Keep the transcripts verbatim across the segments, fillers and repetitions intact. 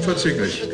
Unverzüglich.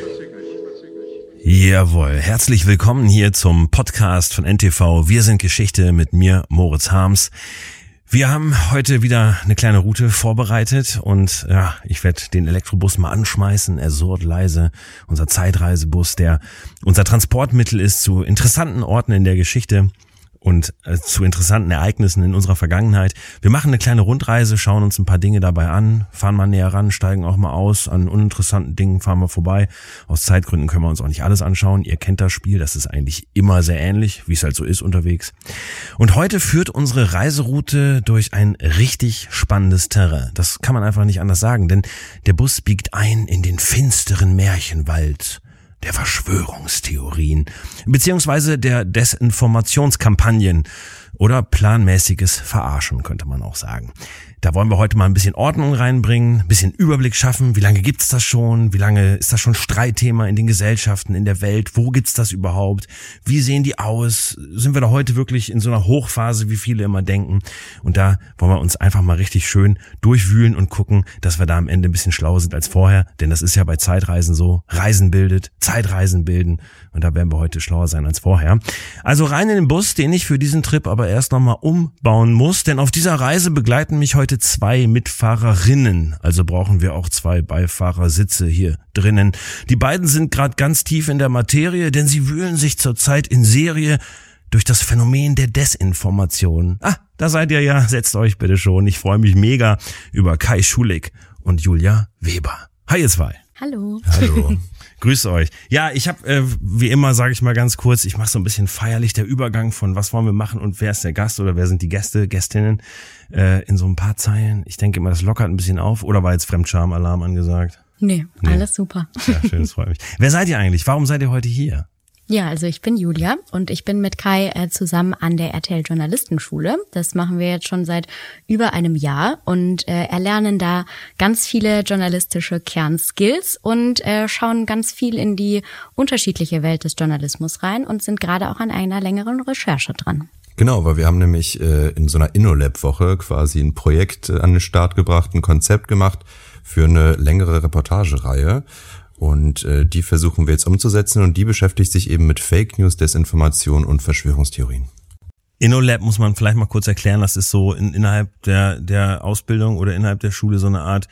Jawohl, herzlich willkommen hier zum Podcast von N T V. Wir sind Geschichte mit mir, Moritz Harms. Wir haben heute wieder eine kleine Route vorbereitet und ja, ich werde den Elektrobus mal anschmeißen. Er surrt leise, unser Zeitreisebus, der unser Transportmittel ist zu interessanten Orten in der Geschichte und äh, zu interessanten Ereignissen in unserer Vergangenheit. Wir machen eine kleine Rundreise, schauen uns ein paar Dinge dabei an, fahren mal näher ran, steigen auch mal aus. An uninteressanten Dingen fahren wir vorbei. Aus Zeitgründen können wir uns auch nicht alles anschauen. Ihr kennt das Spiel, das ist eigentlich immer sehr ähnlich, wie es halt so ist unterwegs. Und heute führt unsere Reiseroute durch ein richtig spannendes Terrain. Das kann man einfach nicht anders sagen, denn der Bus biegt ein in den finsteren Märchenwald der Verschwörungstheorien, beziehungsweise der Desinformationskampagnen oder planmäßiges Verarschen, könnte man auch sagen. Da wollen wir heute mal ein bisschen Ordnung reinbringen, ein bisschen Überblick schaffen. Wie lange gibt's das schon? Wie lange ist das schon Streitthema in den Gesellschaften, in der Welt? Wo gibt's das überhaupt? Wie sehen die aus? Sind wir da heute wirklich in so einer Hochphase, wie viele immer denken? Und da wollen wir uns einfach mal richtig schön durchwühlen und gucken, dass wir da am Ende ein bisschen schlauer sind als vorher. Denn das ist ja bei Zeitreisen so. Reisen bildet, Zeitreisen bilden. Und da werden wir heute schlauer sein als vorher. Also rein in den Bus, den ich für diesen Trip aber erst nochmal umbauen muss. Denn auf dieser Reise begleiten mich heute zwei Mitfahrerinnen, also brauchen wir auch zwei Beifahrersitze hier drinnen. Die beiden sind gerade ganz tief in der Materie, denn sie wühlen sich zurzeit in Serie durch das Phänomen der Desinformation. Ah, da seid ihr ja, setzt euch bitte schon. Ich freue mich mega über Kai Schulig und Julia Weber. Hi ihr zwei. Hallo. Hallo. Grüß euch. Ja, ich habe, äh, wie immer, sage ich mal ganz kurz, ich mache so ein bisschen feierlich der Übergang von was wollen wir machen und wer ist der Gast oder wer sind die Gäste, Gästinnen äh, in so ein paar Zeilen. Ich denke immer, das lockert ein bisschen auf. Oder war jetzt Fremdscham-Alarm angesagt? Nee, nee, alles super. Ja, schön, das freut mich. Wer seid ihr eigentlich? Warum seid ihr heute hier? Ja, also ich bin Julia und ich bin mit Kai äh, zusammen an der R T L Journalistenschule. Das machen wir jetzt schon seit über einem Jahr und äh, erlernen da ganz viele journalistische Kernskills und äh, schauen ganz viel in die unterschiedliche Welt des Journalismus rein und sind gerade auch an einer längeren Recherche dran. Genau, weil wir haben nämlich äh, in so einer InnoLab-Woche quasi ein Projekt äh, an den Start gebracht, ein Konzept gemacht für eine längere Reportagereihe. Und äh, die versuchen wir jetzt umzusetzen und die beschäftigt sich eben mit Fake News, Desinformation und Verschwörungstheorien. InnoLab muss man vielleicht mal kurz erklären, das ist so in, innerhalb der der Ausbildung oder innerhalb der Schule so eine Art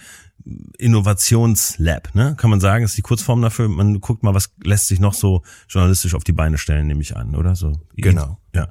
Innovationslab, ne? Kann man sagen, ist die Kurzform dafür. Man guckt mal, was lässt sich noch so journalistisch auf die Beine stellen, nehme ich an, oder? So. Genau. Ja.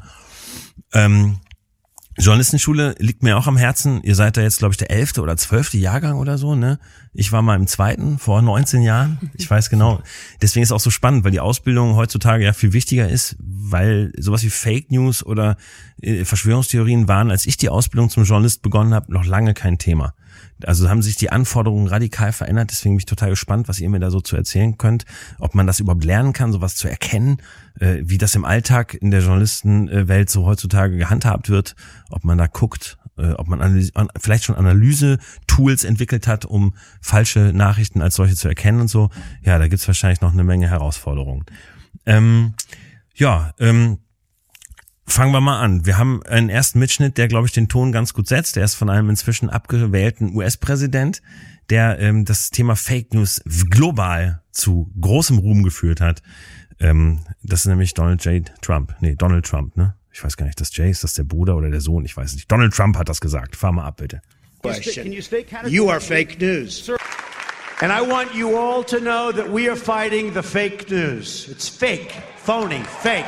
Ähm, Journalistenschule liegt mir auch am Herzen. Ihr seid da jetzt, glaube ich, der elfte oder zwölfte Jahrgang oder so, ne? Ich war mal im zweiten vor neunzehn Jahren. Ich weiß genau. Deswegen ist es auch so spannend, weil die Ausbildung heutzutage ja viel wichtiger ist, weil sowas wie Fake News oder Verschwörungstheorien waren, als ich die Ausbildung zum Journalist begonnen habe, noch lange kein Thema. Also haben sich die Anforderungen radikal verändert, deswegen bin ich total gespannt, was ihr mir da so zu erzählen könnt, ob man das überhaupt lernen kann, sowas zu erkennen, äh, wie das im Alltag in der Journalistenwelt so heutzutage gehandhabt wird, ob man da guckt, äh, ob man analyse, vielleicht schon Analyse-Tools entwickelt hat, um falsche Nachrichten als solche zu erkennen und so. Ja, da gibt's wahrscheinlich noch eine Menge Herausforderungen. Ähm, ja, ähm, Fangen wir mal an. Wir haben einen ersten Mitschnitt, der, glaube ich, den Ton ganz gut setzt. Der ist von einem inzwischen abgewählten U S-Präsident, der ähm, das Thema Fake News global zu großem Ruhm geführt hat. Ähm, das ist nämlich Donald J. Trump. Nee, Donald Trump, ne? Ich weiß gar nicht, das J, ist das der Bruder oder der Sohn? Ich weiß nicht. Donald Trump hat das gesagt. Fahr mal ab, bitte. Question. You are fake news. And I want you all to know that we are fighting the fake news. It's fake, phony, fake.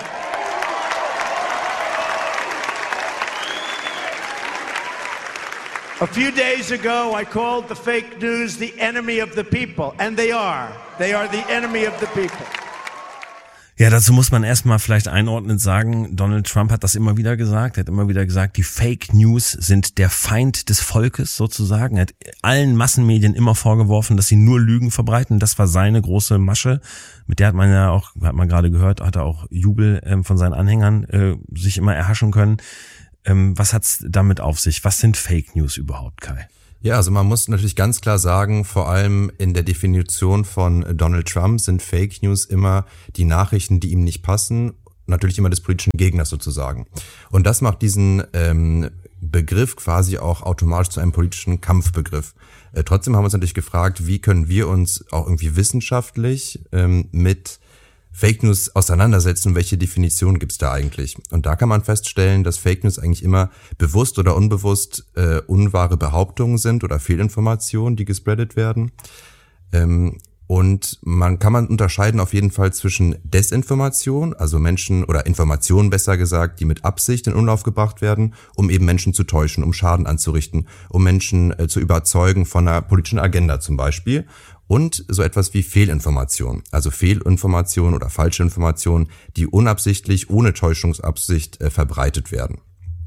A few days ago, I called the fake news the enemy of the people. And they are. They are the enemy of the people. Ja, dazu muss man erstmal vielleicht einordnend sagen, Donald Trump hat das immer wieder gesagt, er hat immer wieder gesagt, die Fake News sind der Feind des Volkes sozusagen. Er hat allen Massenmedien immer vorgeworfen, dass sie nur Lügen verbreiten. Das war seine große Masche. Mit der hat man ja auch, hat man gerade gehört, hat er auch Jubel ähm, von seinen Anhängern äh, sich immer erhaschen können. Ähm, was hat's damit auf sich? Was sind Fake News überhaupt, Kai? Ja, also man muss natürlich ganz klar sagen, vor allem in der Definition von Donald Trump sind Fake News immer die Nachrichten, die ihm nicht passen, natürlich immer des politischen Gegners sozusagen. Und das macht diesen ähm, Begriff quasi auch automatisch zu einem politischen Kampfbegriff. Äh, trotzdem haben wir uns natürlich gefragt, wie können wir uns auch irgendwie wissenschaftlich ähm, mit Fake News auseinandersetzen und welche Definition gibt's da eigentlich? Und da kann man feststellen, dass Fake News eigentlich immer bewusst oder unbewusst äh, unwahre Behauptungen sind oder Fehlinformationen, die gespreadet werden. Ähm, und man kann man unterscheiden auf jeden Fall zwischen Desinformation, also Menschen oder Informationen besser gesagt, die mit Absicht in Umlauf gebracht werden, um eben Menschen zu täuschen, um Schaden anzurichten, um Menschen äh, zu überzeugen von einer politischen Agenda zum Beispiel. Und so etwas wie Fehlinformation, also Fehlinformation oder falsche Informationen, die unabsichtlich, ohne Täuschungsabsicht äh, verbreitet werden.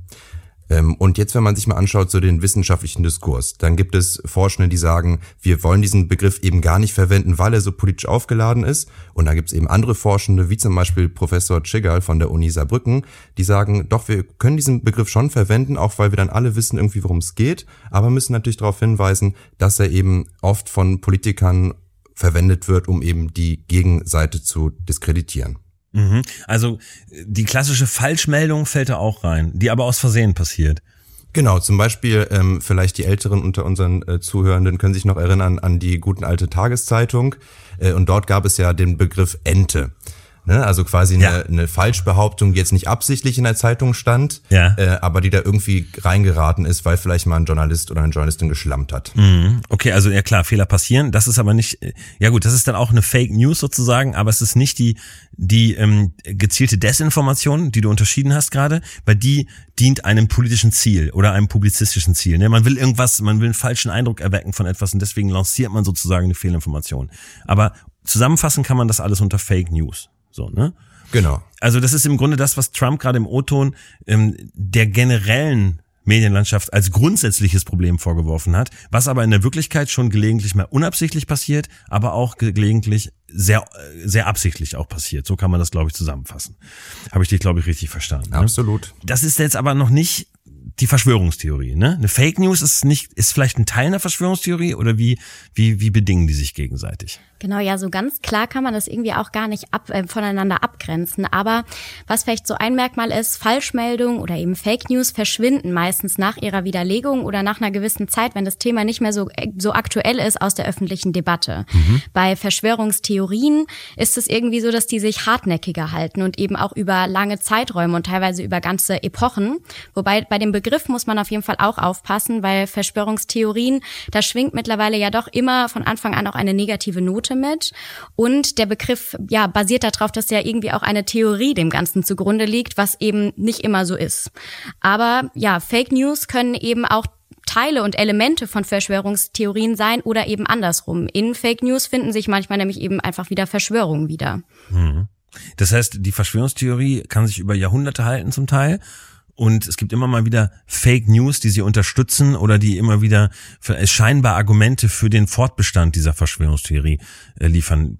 Ähm, und jetzt, wenn man sich mal anschaut, so den wissenschaftlichen Diskurs, dann gibt es Forschende, die sagen, wir wollen diesen Begriff eben gar nicht verwenden, weil er so politisch aufgeladen ist. Und dann gibt es eben andere Forschende, wie zum Beispiel Professor Tschigal von der Uni Saarbrücken, die sagen, doch, wir können diesen Begriff schon verwenden, auch weil wir dann alle wissen irgendwie, worum es geht, aber müssen natürlich darauf hinweisen, dass er eben oft von Politikern verwendet wird, um eben die Gegenseite zu diskreditieren. Mhm. Also die klassische Falschmeldung fällt da auch rein, die aber aus Versehen passiert. Genau, zum Beispiel ähm, vielleicht die Älteren unter unseren äh, Zuhörenden können sich noch erinnern an die guten alte Tageszeitung äh, und dort gab es ja den Begriff Ente. Ne? Also quasi eine, ja. eine Falschbehauptung, die jetzt nicht absichtlich in der Zeitung stand, ja. äh, aber die da irgendwie reingeraten ist, weil vielleicht mal ein Journalist oder eine Journalistin geschlammt hat. Mhm. Okay, also ja klar, Fehler passieren. Das ist aber nicht, ja gut, das ist dann auch eine Fake News sozusagen, aber es ist nicht die die ähm, gezielte Desinformation, die du unterschieden hast gerade, weil die dient einem politischen Ziel oder einem publizistischen Ziel. Ne? Man will irgendwas, man will einen falschen Eindruck erwecken von etwas und deswegen lanciert man sozusagen eine Fehlinformation. Aber zusammenfassen kann man das alles unter Fake News. So, ne? Genau. Also das ist im Grunde das, was Trump gerade im O-Ton ähm, der generellen Medienlandschaft als grundsätzliches Problem vorgeworfen hat, was aber in der Wirklichkeit schon gelegentlich mal unabsichtlich passiert, aber auch gelegentlich sehr sehr absichtlich auch passiert. So kann man das, glaube ich, zusammenfassen. Habe ich dich, glaube ich, richtig verstanden. Absolut. Ne? Das ist jetzt aber noch nicht die Verschwörungstheorie, ne? Eine Fake News ist nicht, ist vielleicht ein Teil einer Verschwörungstheorie oder wie wie wie bedingen die sich gegenseitig? Genau, ja, so ganz klar kann man das irgendwie auch gar nicht ab, äh, voneinander abgrenzen. Aber was vielleicht so ein Merkmal ist, Falschmeldungen oder eben Fake News verschwinden meistens nach ihrer Widerlegung oder nach einer gewissen Zeit, wenn das Thema nicht mehr so so aktuell ist aus der öffentlichen Debatte. Mhm. Bei Verschwörungstheorien ist es irgendwie so, dass die sich hartnäckiger halten und eben auch über lange Zeiträume und teilweise über ganze Epochen. Wobei bei dem Begriff muss man auf jeden Fall auch aufpassen, weil Verschwörungstheorien, da schwingt mittlerweile ja doch immer von Anfang an auch eine negative Note mit. Und der Begriff, ja, basiert darauf, dass ja irgendwie auch eine Theorie dem Ganzen zugrunde liegt, was eben nicht immer so ist. Aber ja, Fake News können eben auch Teile und Elemente von Verschwörungstheorien sein oder eben andersrum. In Fake News finden sich manchmal nämlich eben einfach wieder Verschwörungen wieder. Mhm. Das heißt, die Verschwörungstheorie kann sich über Jahrhunderte halten zum Teil. Und es gibt immer mal wieder Fake News, die sie unterstützen oder die immer wieder für, scheinbar Argumente für den Fortbestand dieser Verschwörungstheorie äh, liefern.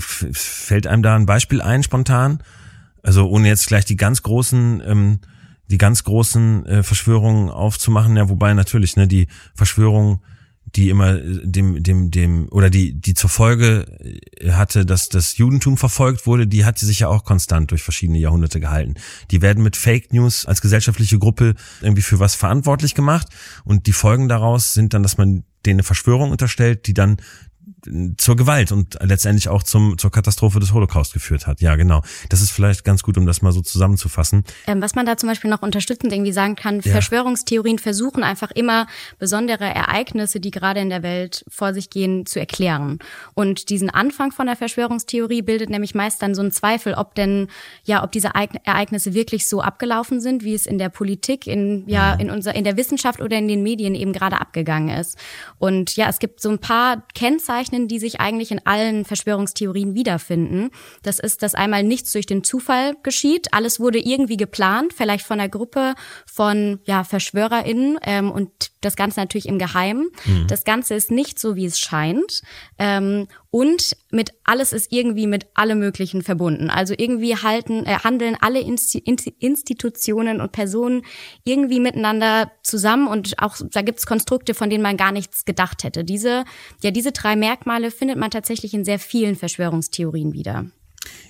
Fällt einem da ein Beispiel ein, spontan? Also ohne jetzt gleich die ganz großen, ähm, die ganz großen äh, Verschwörungen aufzumachen. Ja, wobei natürlich, ne, die Verschwörung, die immer dem dem dem oder die die zur Folge hatte, dass das Judentum verfolgt wurde, die hat sich ja auch konstant durch verschiedene Jahrhunderte gehalten. Die werden mit Fake News als gesellschaftliche Gruppe irgendwie für was verantwortlich gemacht und die Folgen daraus sind dann, dass man denen eine Verschwörung unterstellt, die dann zur Gewalt und letztendlich auch zum zur Katastrophe des Holocaust geführt hat. Ja, genau. Das ist vielleicht ganz gut, um das mal so zusammenzufassen. Ähm, was man da zum Beispiel noch unterstützend irgendwie sagen kann, ja. Verschwörungstheorien versuchen einfach immer besondere Ereignisse, die gerade in der Welt vor sich gehen, zu erklären. Und diesen Anfang von der Verschwörungstheorie bildet nämlich meist dann so ein Zweifel, ob denn, ja, ob diese Ereignisse wirklich so abgelaufen sind, wie es in der Politik, in, ja, in unser, in der Wissenschaft oder in den Medien eben gerade abgegangen ist. Und ja, es gibt so ein paar Kennzeichen, die sich eigentlich in allen Verschwörungstheorien wiederfinden. Das ist, dass einmal nichts durch den Zufall geschieht. Alles wurde irgendwie geplant, vielleicht von einer Gruppe von ja VerschwörerInnen ähm, und das Ganze natürlich im Geheimen. Mhm. Das Ganze ist nicht so, wie es scheint. Ähm, und mit alles ist irgendwie mit allem Möglichen verbunden. Also irgendwie halten, äh, handeln alle Insti- Institutionen und Personen irgendwie miteinander zusammen und auch da gibt's Konstrukte, von denen man gar nichts gedacht hätte. Diese, ja, diese drei Merkmale findet man tatsächlich in sehr vielen Verschwörungstheorien wieder.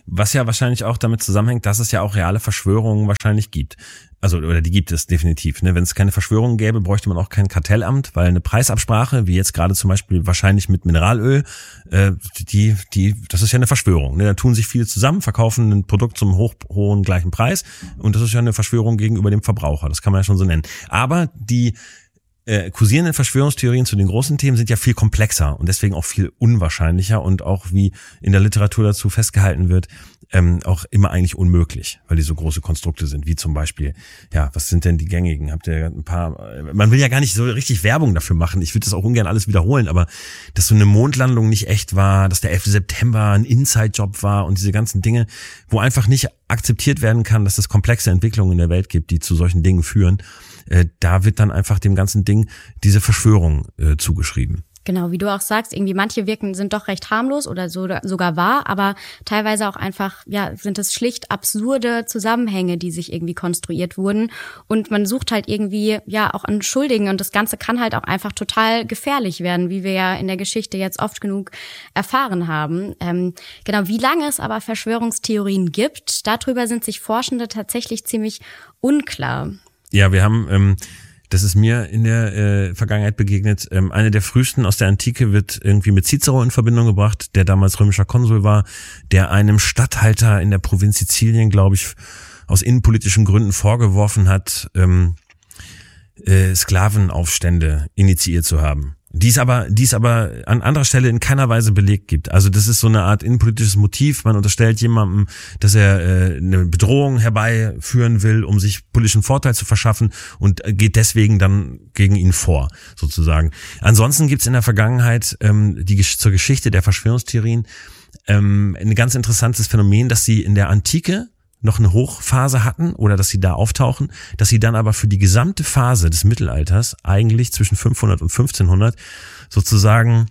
Was ja wahrscheinlich auch damit zusammenhängt, dass es ja auch reale Verschwörungen wahrscheinlich gibt. Also, oder die gibt es definitiv. Ne? Wenn es keine Verschwörungen gäbe, bräuchte man auch kein Kartellamt, weil eine Preisabsprache, wie jetzt gerade zum Beispiel wahrscheinlich mit Mineralöl, äh, die, die, das ist ja eine Verschwörung. Ne? Da tun sich viele zusammen, verkaufen ein Produkt zum hoch, hohen gleichen Preis und das ist ja eine Verschwörung gegenüber dem Verbraucher. Das kann man ja schon so nennen. Aber die Äh, kursierende Verschwörungstheorien zu den großen Themen sind ja viel komplexer und deswegen auch viel unwahrscheinlicher und auch, wie in der Literatur dazu festgehalten wird, ähm, auch immer eigentlich unmöglich, weil die so große Konstrukte sind, wie zum Beispiel, ja, was sind denn die gängigen? Habt ihr ein paar, man will ja gar nicht so richtig Werbung dafür machen, ich würde das auch ungern alles wiederholen, aber dass so eine Mondlandung nicht echt war, dass der elfte September ein Inside-Job war und diese ganzen Dinge, wo einfach nicht akzeptiert werden kann, dass es komplexe Entwicklungen in der Welt gibt, die zu solchen Dingen führen. Äh, da wird dann einfach dem ganzen Ding diese Verschwörung äh, zugeschrieben. Genau, wie du auch sagst, irgendwie manche wirken sind doch recht harmlos oder so, sogar wahr, aber teilweise auch einfach, ja, sind es schlicht absurde Zusammenhänge, die sich irgendwie konstruiert wurden und man sucht halt irgendwie, ja, auch an Schuldigen und das Ganze kann halt auch einfach total gefährlich werden, wie wir ja in der Geschichte jetzt oft genug erfahren haben. Ähm, genau, wie lange es aber Verschwörungstheorien gibt, darüber sind sich Forschende tatsächlich ziemlich unklar. Ja, wir haben, ähm, das ist mir in der äh, Vergangenheit begegnet, ähm, eine der frühesten aus der Antike wird irgendwie mit Cicero in Verbindung gebracht, der damals römischer Konsul war, der einem Statthalter in der Provinz Sizilien, glaube ich, aus innenpolitischen Gründen vorgeworfen hat, ähm, äh, Sklavenaufstände initiiert zu haben. Die es aber, die es aber an anderer Stelle in keiner Weise belegt gibt. Also das ist so eine Art innenpolitisches Motiv. Man unterstellt jemandem, dass er äh, eine Bedrohung herbeiführen will, um sich politischen Vorteil zu verschaffen und geht deswegen dann gegen ihn vor, sozusagen. Ansonsten gibt es in der Vergangenheit ähm, die zur Geschichte der Verschwörungstheorien ähm, ein ganz interessantes Phänomen, dass sie in der Antike noch eine Hochphase hatten oder dass sie da auftauchen, dass sie dann aber für die gesamte Phase des Mittelalters eigentlich zwischen fünfhundert und fünfzehnhundert sozusagen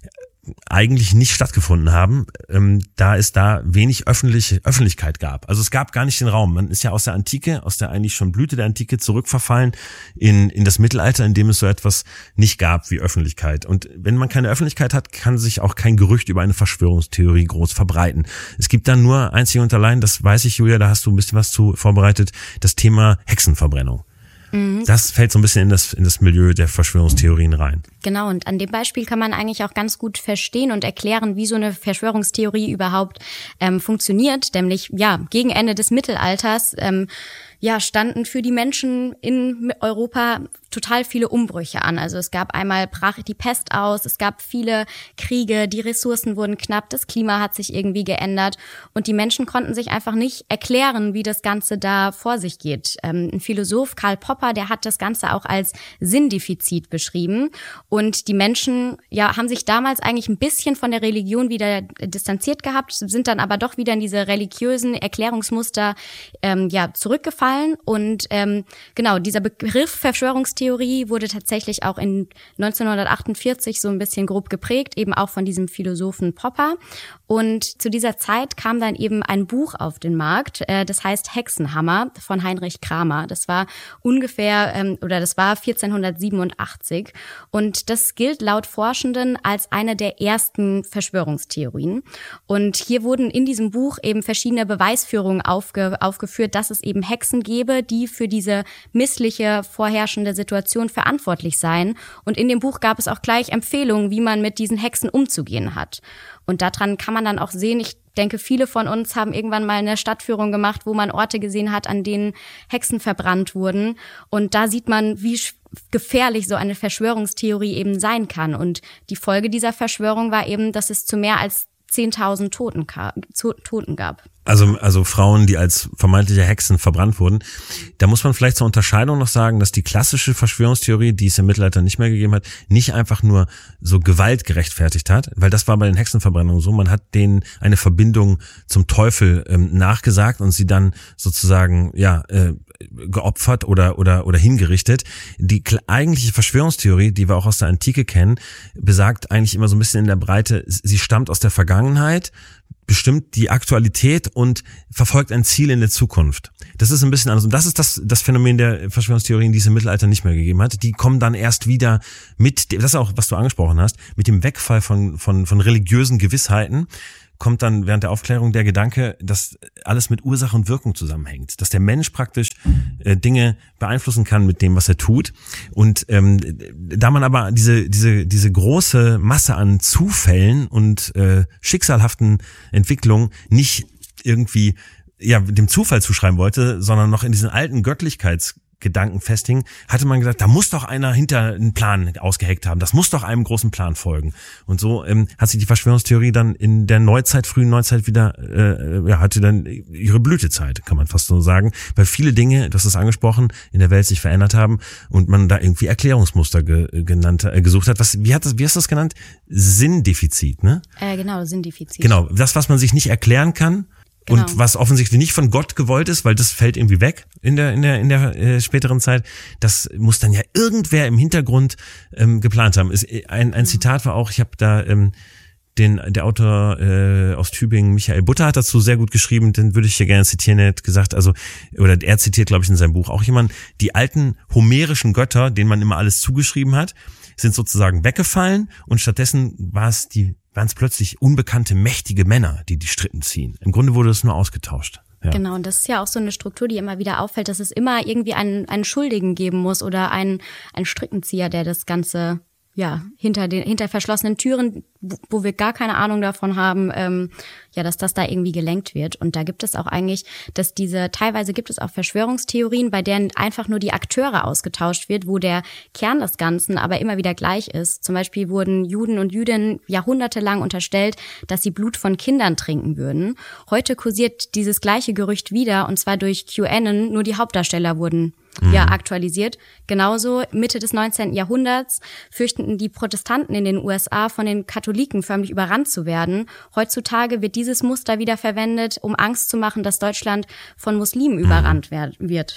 eigentlich nicht stattgefunden haben, ähm, da es da wenig öffentliche Öffentlichkeit gab. Also es gab gar nicht den Raum. Man ist ja aus der Antike, aus der eigentlich schon Blüte der Antike zurückverfallen in in das Mittelalter, in dem es so etwas nicht gab wie Öffentlichkeit. Und wenn man keine Öffentlichkeit hat, kann sich auch kein Gerücht über eine Verschwörungstheorie groß verbreiten. Es gibt dann nur einzig und allein, das weiß ich, Julia, da hast du ein bisschen was zu vorbereitet, das Thema Hexenverbrennung. Das fällt so ein bisschen in das, in das Milieu der Verschwörungstheorien rein. Genau, und an dem Beispiel kann man eigentlich auch ganz gut verstehen und erklären, wie so eine Verschwörungstheorie überhaupt ähm, funktioniert. Nämlich, ja, gegen Ende des Mittelalters ähm, ja, standen für die Menschen in Europa total viele Umbrüche an. Also es gab einmal, brach die Pest aus, es gab viele Kriege, die Ressourcen wurden knapp, das Klima hat sich irgendwie geändert und die Menschen konnten sich einfach nicht erklären, wie das Ganze da vor sich geht. Ähm, ein Philosoph, Karl Popper, der hat das Ganze auch als Sinndefizit beschrieben und die Menschen, ja, haben sich damals eigentlich ein bisschen von der Religion wieder distanziert gehabt, sind dann aber doch wieder in diese religiösen Erklärungsmuster ähm, ja zurückgefallen und ähm, genau, dieser Begriff Verschwörungstheorie wurde tatsächlich auch in neunzehnhundertachtundvierzig so ein bisschen grob geprägt, eben auch von diesem Philosophen Popper. Und zu dieser Zeit kam dann eben ein Buch auf den Markt, äh, das heißt Hexenhammer von Heinrich Kramer. Das war ungefähr, ähm, oder das war vierzehnhundertsiebenundachtzig. Und das gilt laut Forschenden als eine der ersten Verschwörungstheorien. Und hier wurden in diesem Buch eben verschiedene Beweisführungen aufge, aufgeführt, dass es eben Hexen gäbe, die für diese missliche vorherrschende Situation verantwortlich seien. Und in dem Buch gab es auch gleich Empfehlungen, wie man mit diesen Hexen umzugehen hat. Und daran kann man dann auch sehen, ich denke, viele von uns haben irgendwann mal eine Stadtführung gemacht, wo man Orte gesehen hat, an denen Hexen verbrannt wurden. Und da sieht man, wie gefährlich so eine Verschwörungstheorie eben sein kann. Und die Folge dieser Verschwörung war eben, dass es zu mehr als zehntausend Toten, Toten gab. Also, also Frauen, die als vermeintliche Hexen verbrannt wurden. Da muss man vielleicht zur Unterscheidung noch sagen, dass die klassische Verschwörungstheorie, die es im Mittelalter nicht mehr gegeben hat, nicht einfach nur so Gewalt gerechtfertigt hat, weil das war bei den Hexenverbrennungen so. Man hat denen eine Verbindung zum Teufel ähm, nachgesagt und sie dann sozusagen, ja, äh, geopfert oder, oder, oder hingerichtet. Die eigentliche Verschwörungstheorie, die wir auch aus der Antike kennen, besagt eigentlich immer so ein bisschen in der Breite, sie stammt aus der Vergangenheit, bestimmt die Aktualität und verfolgt ein Ziel in der Zukunft. Das ist ein bisschen anders. Und das ist das, das Phänomen der Verschwörungstheorien, die es im Mittelalter nicht mehr gegeben hat. Die kommen dann erst wieder mit, das ist auch, was du angesprochen hast, mit dem Wegfall von, von, von religiösen Gewissheiten, kommt dann während der Aufklärung der Gedanke, dass alles mit Ursache und Wirkung zusammenhängt, dass der Mensch praktisch äh, Dinge beeinflussen kann mit dem, was er tut. Und ähm, da man aber diese diese diese große Masse an Zufällen und äh, schicksalhaften Entwicklungen nicht irgendwie ja dem Zufall zuschreiben wollte, sondern noch in diesen alten Göttlichkeits Gedanken festhing, hatte man gesagt, da muss doch einer hinter einen Plan ausgeheckt haben, das muss doch einem großen Plan folgen. Und so ähm, hat sich die Verschwörungstheorie dann in der Neuzeit, frühen Neuzeit wieder, äh, ja, hatte dann ihre Blütezeit, kann man fast so sagen, weil viele Dinge, das ist angesprochen, in der Welt sich verändert haben und man da irgendwie Erklärungsmuster ge, genannt, äh, gesucht hat. Was, wie hat das, wie hast du das genannt? Sinndefizit, ne? Äh, genau, Sinndefizit. Genau, das, was man sich nicht erklären kann. Genau. Und was offensichtlich nicht von Gott gewollt ist, weil das fällt irgendwie weg in der in der in der äh, späteren Zeit, das muss dann ja irgendwer im Hintergrund ähm, geplant haben. Ist ein ein Zitat war auch, ich habe da ähm, den der Autor äh, aus Tübingen, Michael Butter, hat dazu sehr gut geschrieben, den würde ich hier gerne zitieren, er hat gesagt, also oder er zitiert, glaube ich, in seinem Buch auch jemand, die alten homerischen Götter, denen man immer alles zugeschrieben hat, sind sozusagen weggefallen und stattdessen war es die waren es plötzlich unbekannte, mächtige Männer, die die Strippen ziehen. Im Grunde wurde es nur ausgetauscht. Ja. Genau, und das ist ja auch so eine Struktur, die immer wieder auffällt, dass es immer irgendwie einen, einen Schuldigen geben muss oder einen, einen Strickenzieher, der das Ganze ja hinter den hinter verschlossenen Türen, wo wir gar keine Ahnung davon haben, ähm, ja, dass das da irgendwie gelenkt wird. Und da gibt es auch eigentlich, dass diese, teilweise gibt es auch Verschwörungstheorien, bei denen einfach nur die Akteure ausgetauscht wird, wo der Kern des Ganzen aber immer wieder gleich ist. Zum Beispiel wurden Juden und Jüdinnen jahrhundertelang unterstellt, dass sie Blut von Kindern trinken würden. Heute kursiert dieses gleiche Gerücht wieder, und zwar durch QAnon, nur die Hauptdarsteller wurden ja aktualisiert. Genauso Mitte des neunzehnten Jahrhunderts fürchteten die Protestanten in den U S A von den Katholiken förmlich überrannt zu werden. Heutzutage wird dieses Muster wieder verwendet, um Angst zu machen, dass Deutschland von Muslimen überrannt wird.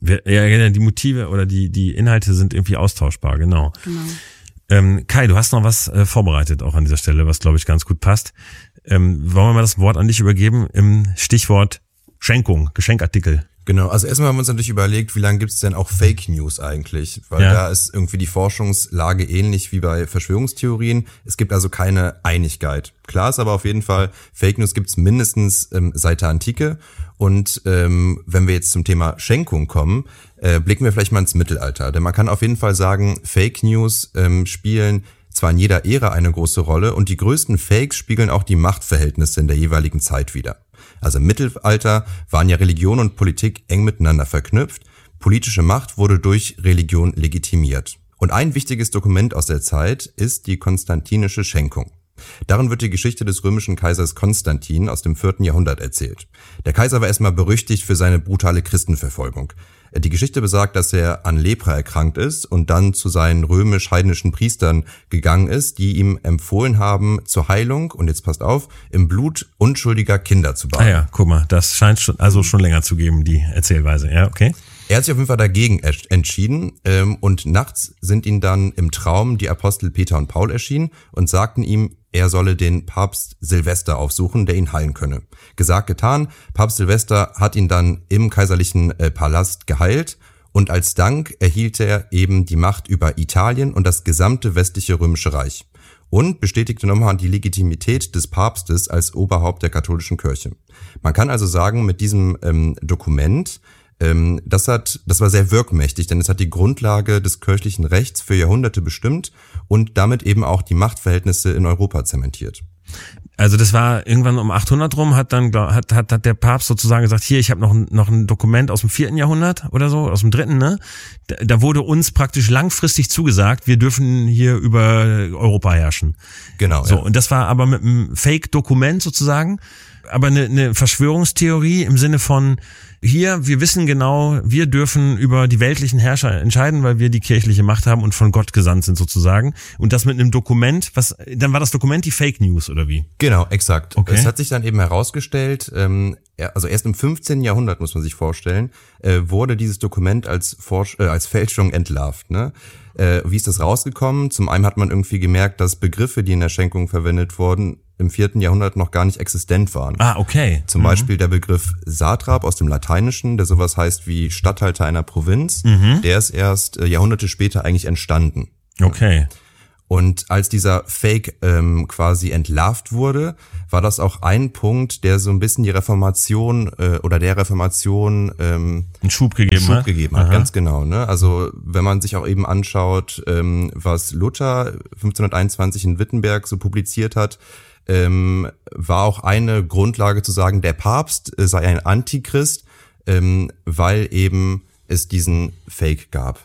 Ja, die Motive oder die die Inhalte sind irgendwie austauschbar, genau. genau. Ähm, Kai, du hast noch was äh, vorbereitet auch an dieser Stelle, was glaube ich ganz gut passt. Ähm, wollen wir mal das Wort an dich übergeben im Stichwort Schenkung, Geschenkartikel? Genau, also erstmal haben wir uns natürlich überlegt, wie lange gibt's denn auch Fake News eigentlich? Weil ja. da ist irgendwie die Forschungslage ähnlich wie bei Verschwörungstheorien. Es gibt also keine Einigkeit. Klar ist aber auf jeden Fall, Fake News gibt's mindestens ähm, seit der Antike. Und ähm, wenn wir jetzt zum Thema Schenkung kommen, äh, blicken wir vielleicht mal ins Mittelalter. Denn man kann auf jeden Fall sagen, Fake News ähm, spielen zwar in jeder Ära eine große Rolle und die größten Fakes spiegeln auch die Machtverhältnisse in der jeweiligen Zeit wider. Also im Mittelalter waren ja Religion und Politik eng miteinander verknüpft. Politische Macht wurde durch Religion legitimiert. Und ein wichtiges Dokument aus der Zeit ist die konstantinische Schenkung. Darin wird die Geschichte des römischen Kaisers Konstantin aus dem vierten Jahrhundert erzählt. Der Kaiser war erstmal berüchtigt für seine brutale Christenverfolgung. Die Geschichte besagt, dass er an Lepra erkrankt ist und dann zu seinen römisch-heidnischen Priestern gegangen ist, die ihm empfohlen haben, zur Heilung, und jetzt passt auf, im Blut unschuldiger Kinder zu baden. Ah ja, guck mal, das scheint schon, also schon länger zu geben, die Erzählweise. Ja, okay. Er hat sich auf jeden Fall dagegen entschieden ähm, und nachts sind ihm dann im Traum die Apostel Peter und Paul erschienen und sagten ihm, er solle den Papst Silvester aufsuchen, der ihn heilen könne. Gesagt, getan, Papst Silvester hat ihn dann im kaiserlichen äh, Palast geheilt und als Dank erhielt er eben die Macht über Italien und das gesamte westliche römische Reich und bestätigte nochmal die Legitimität des Papstes als Oberhaupt der katholischen Kirche. Man kann also sagen, mit diesem ähm, Dokument, Ähm, das hat, das war sehr wirkmächtig, denn es hat die Grundlage des kirchlichen Rechts für Jahrhunderte bestimmt und damit eben auch die Machtverhältnisse in Europa zementiert. Also das war irgendwann um achthundert rum, hat dann hat hat, hat der Papst sozusagen gesagt, hier, ich habe noch ein, noch ein Dokument aus dem vierten Jahrhundert oder so, aus dem dritten, ne? Da, da wurde uns praktisch langfristig zugesagt, wir dürfen hier über Europa herrschen. Genau. So, ja. Und das war aber mit einem Fake-Dokument sozusagen, aber eine, eine Verschwörungstheorie im Sinne von, hier, wir wissen genau, wir dürfen über die weltlichen Herrscher entscheiden, weil wir die kirchliche Macht haben und von Gott gesandt sind sozusagen. Und das mit einem Dokument, was, dann war das Dokument die Fake News oder wie? Genau, exakt. Okay. Es hat sich dann eben herausgestellt, ähm, also erst im fünfzehnten Jahrhundert, muss man sich vorstellen, äh, wurde dieses Dokument als, Forsch- äh, als Fälschung entlarvt, ne? Äh, wie ist das rausgekommen? Zum einen hat man irgendwie gemerkt, dass Begriffe, die in der Schenkung verwendet wurden, im vierten Jahrhundert noch gar nicht existent waren. Ah, okay. Zum mhm. Beispiel der Begriff Satrap aus dem Lateinischen, der sowas heißt wie Statthalter einer Provinz, mhm. der ist erst äh, Jahrhunderte später eigentlich entstanden. Okay. Und als dieser Fake ähm, quasi entlarvt wurde, war das auch ein Punkt, der so ein bisschen die Reformation äh, oder der Reformation ähm, einen Schub gegeben Schub hat. gegeben hat, ganz genau. Ne? Also wenn man sich auch eben anschaut, ähm, was Luther fünfzehnhunderteinundzwanzig in Wittenberg so publiziert hat, ähm, war auch eine Grundlage zu sagen, der Papst äh, sei ein Antichrist, ähm, weil eben es diesen Fake gab.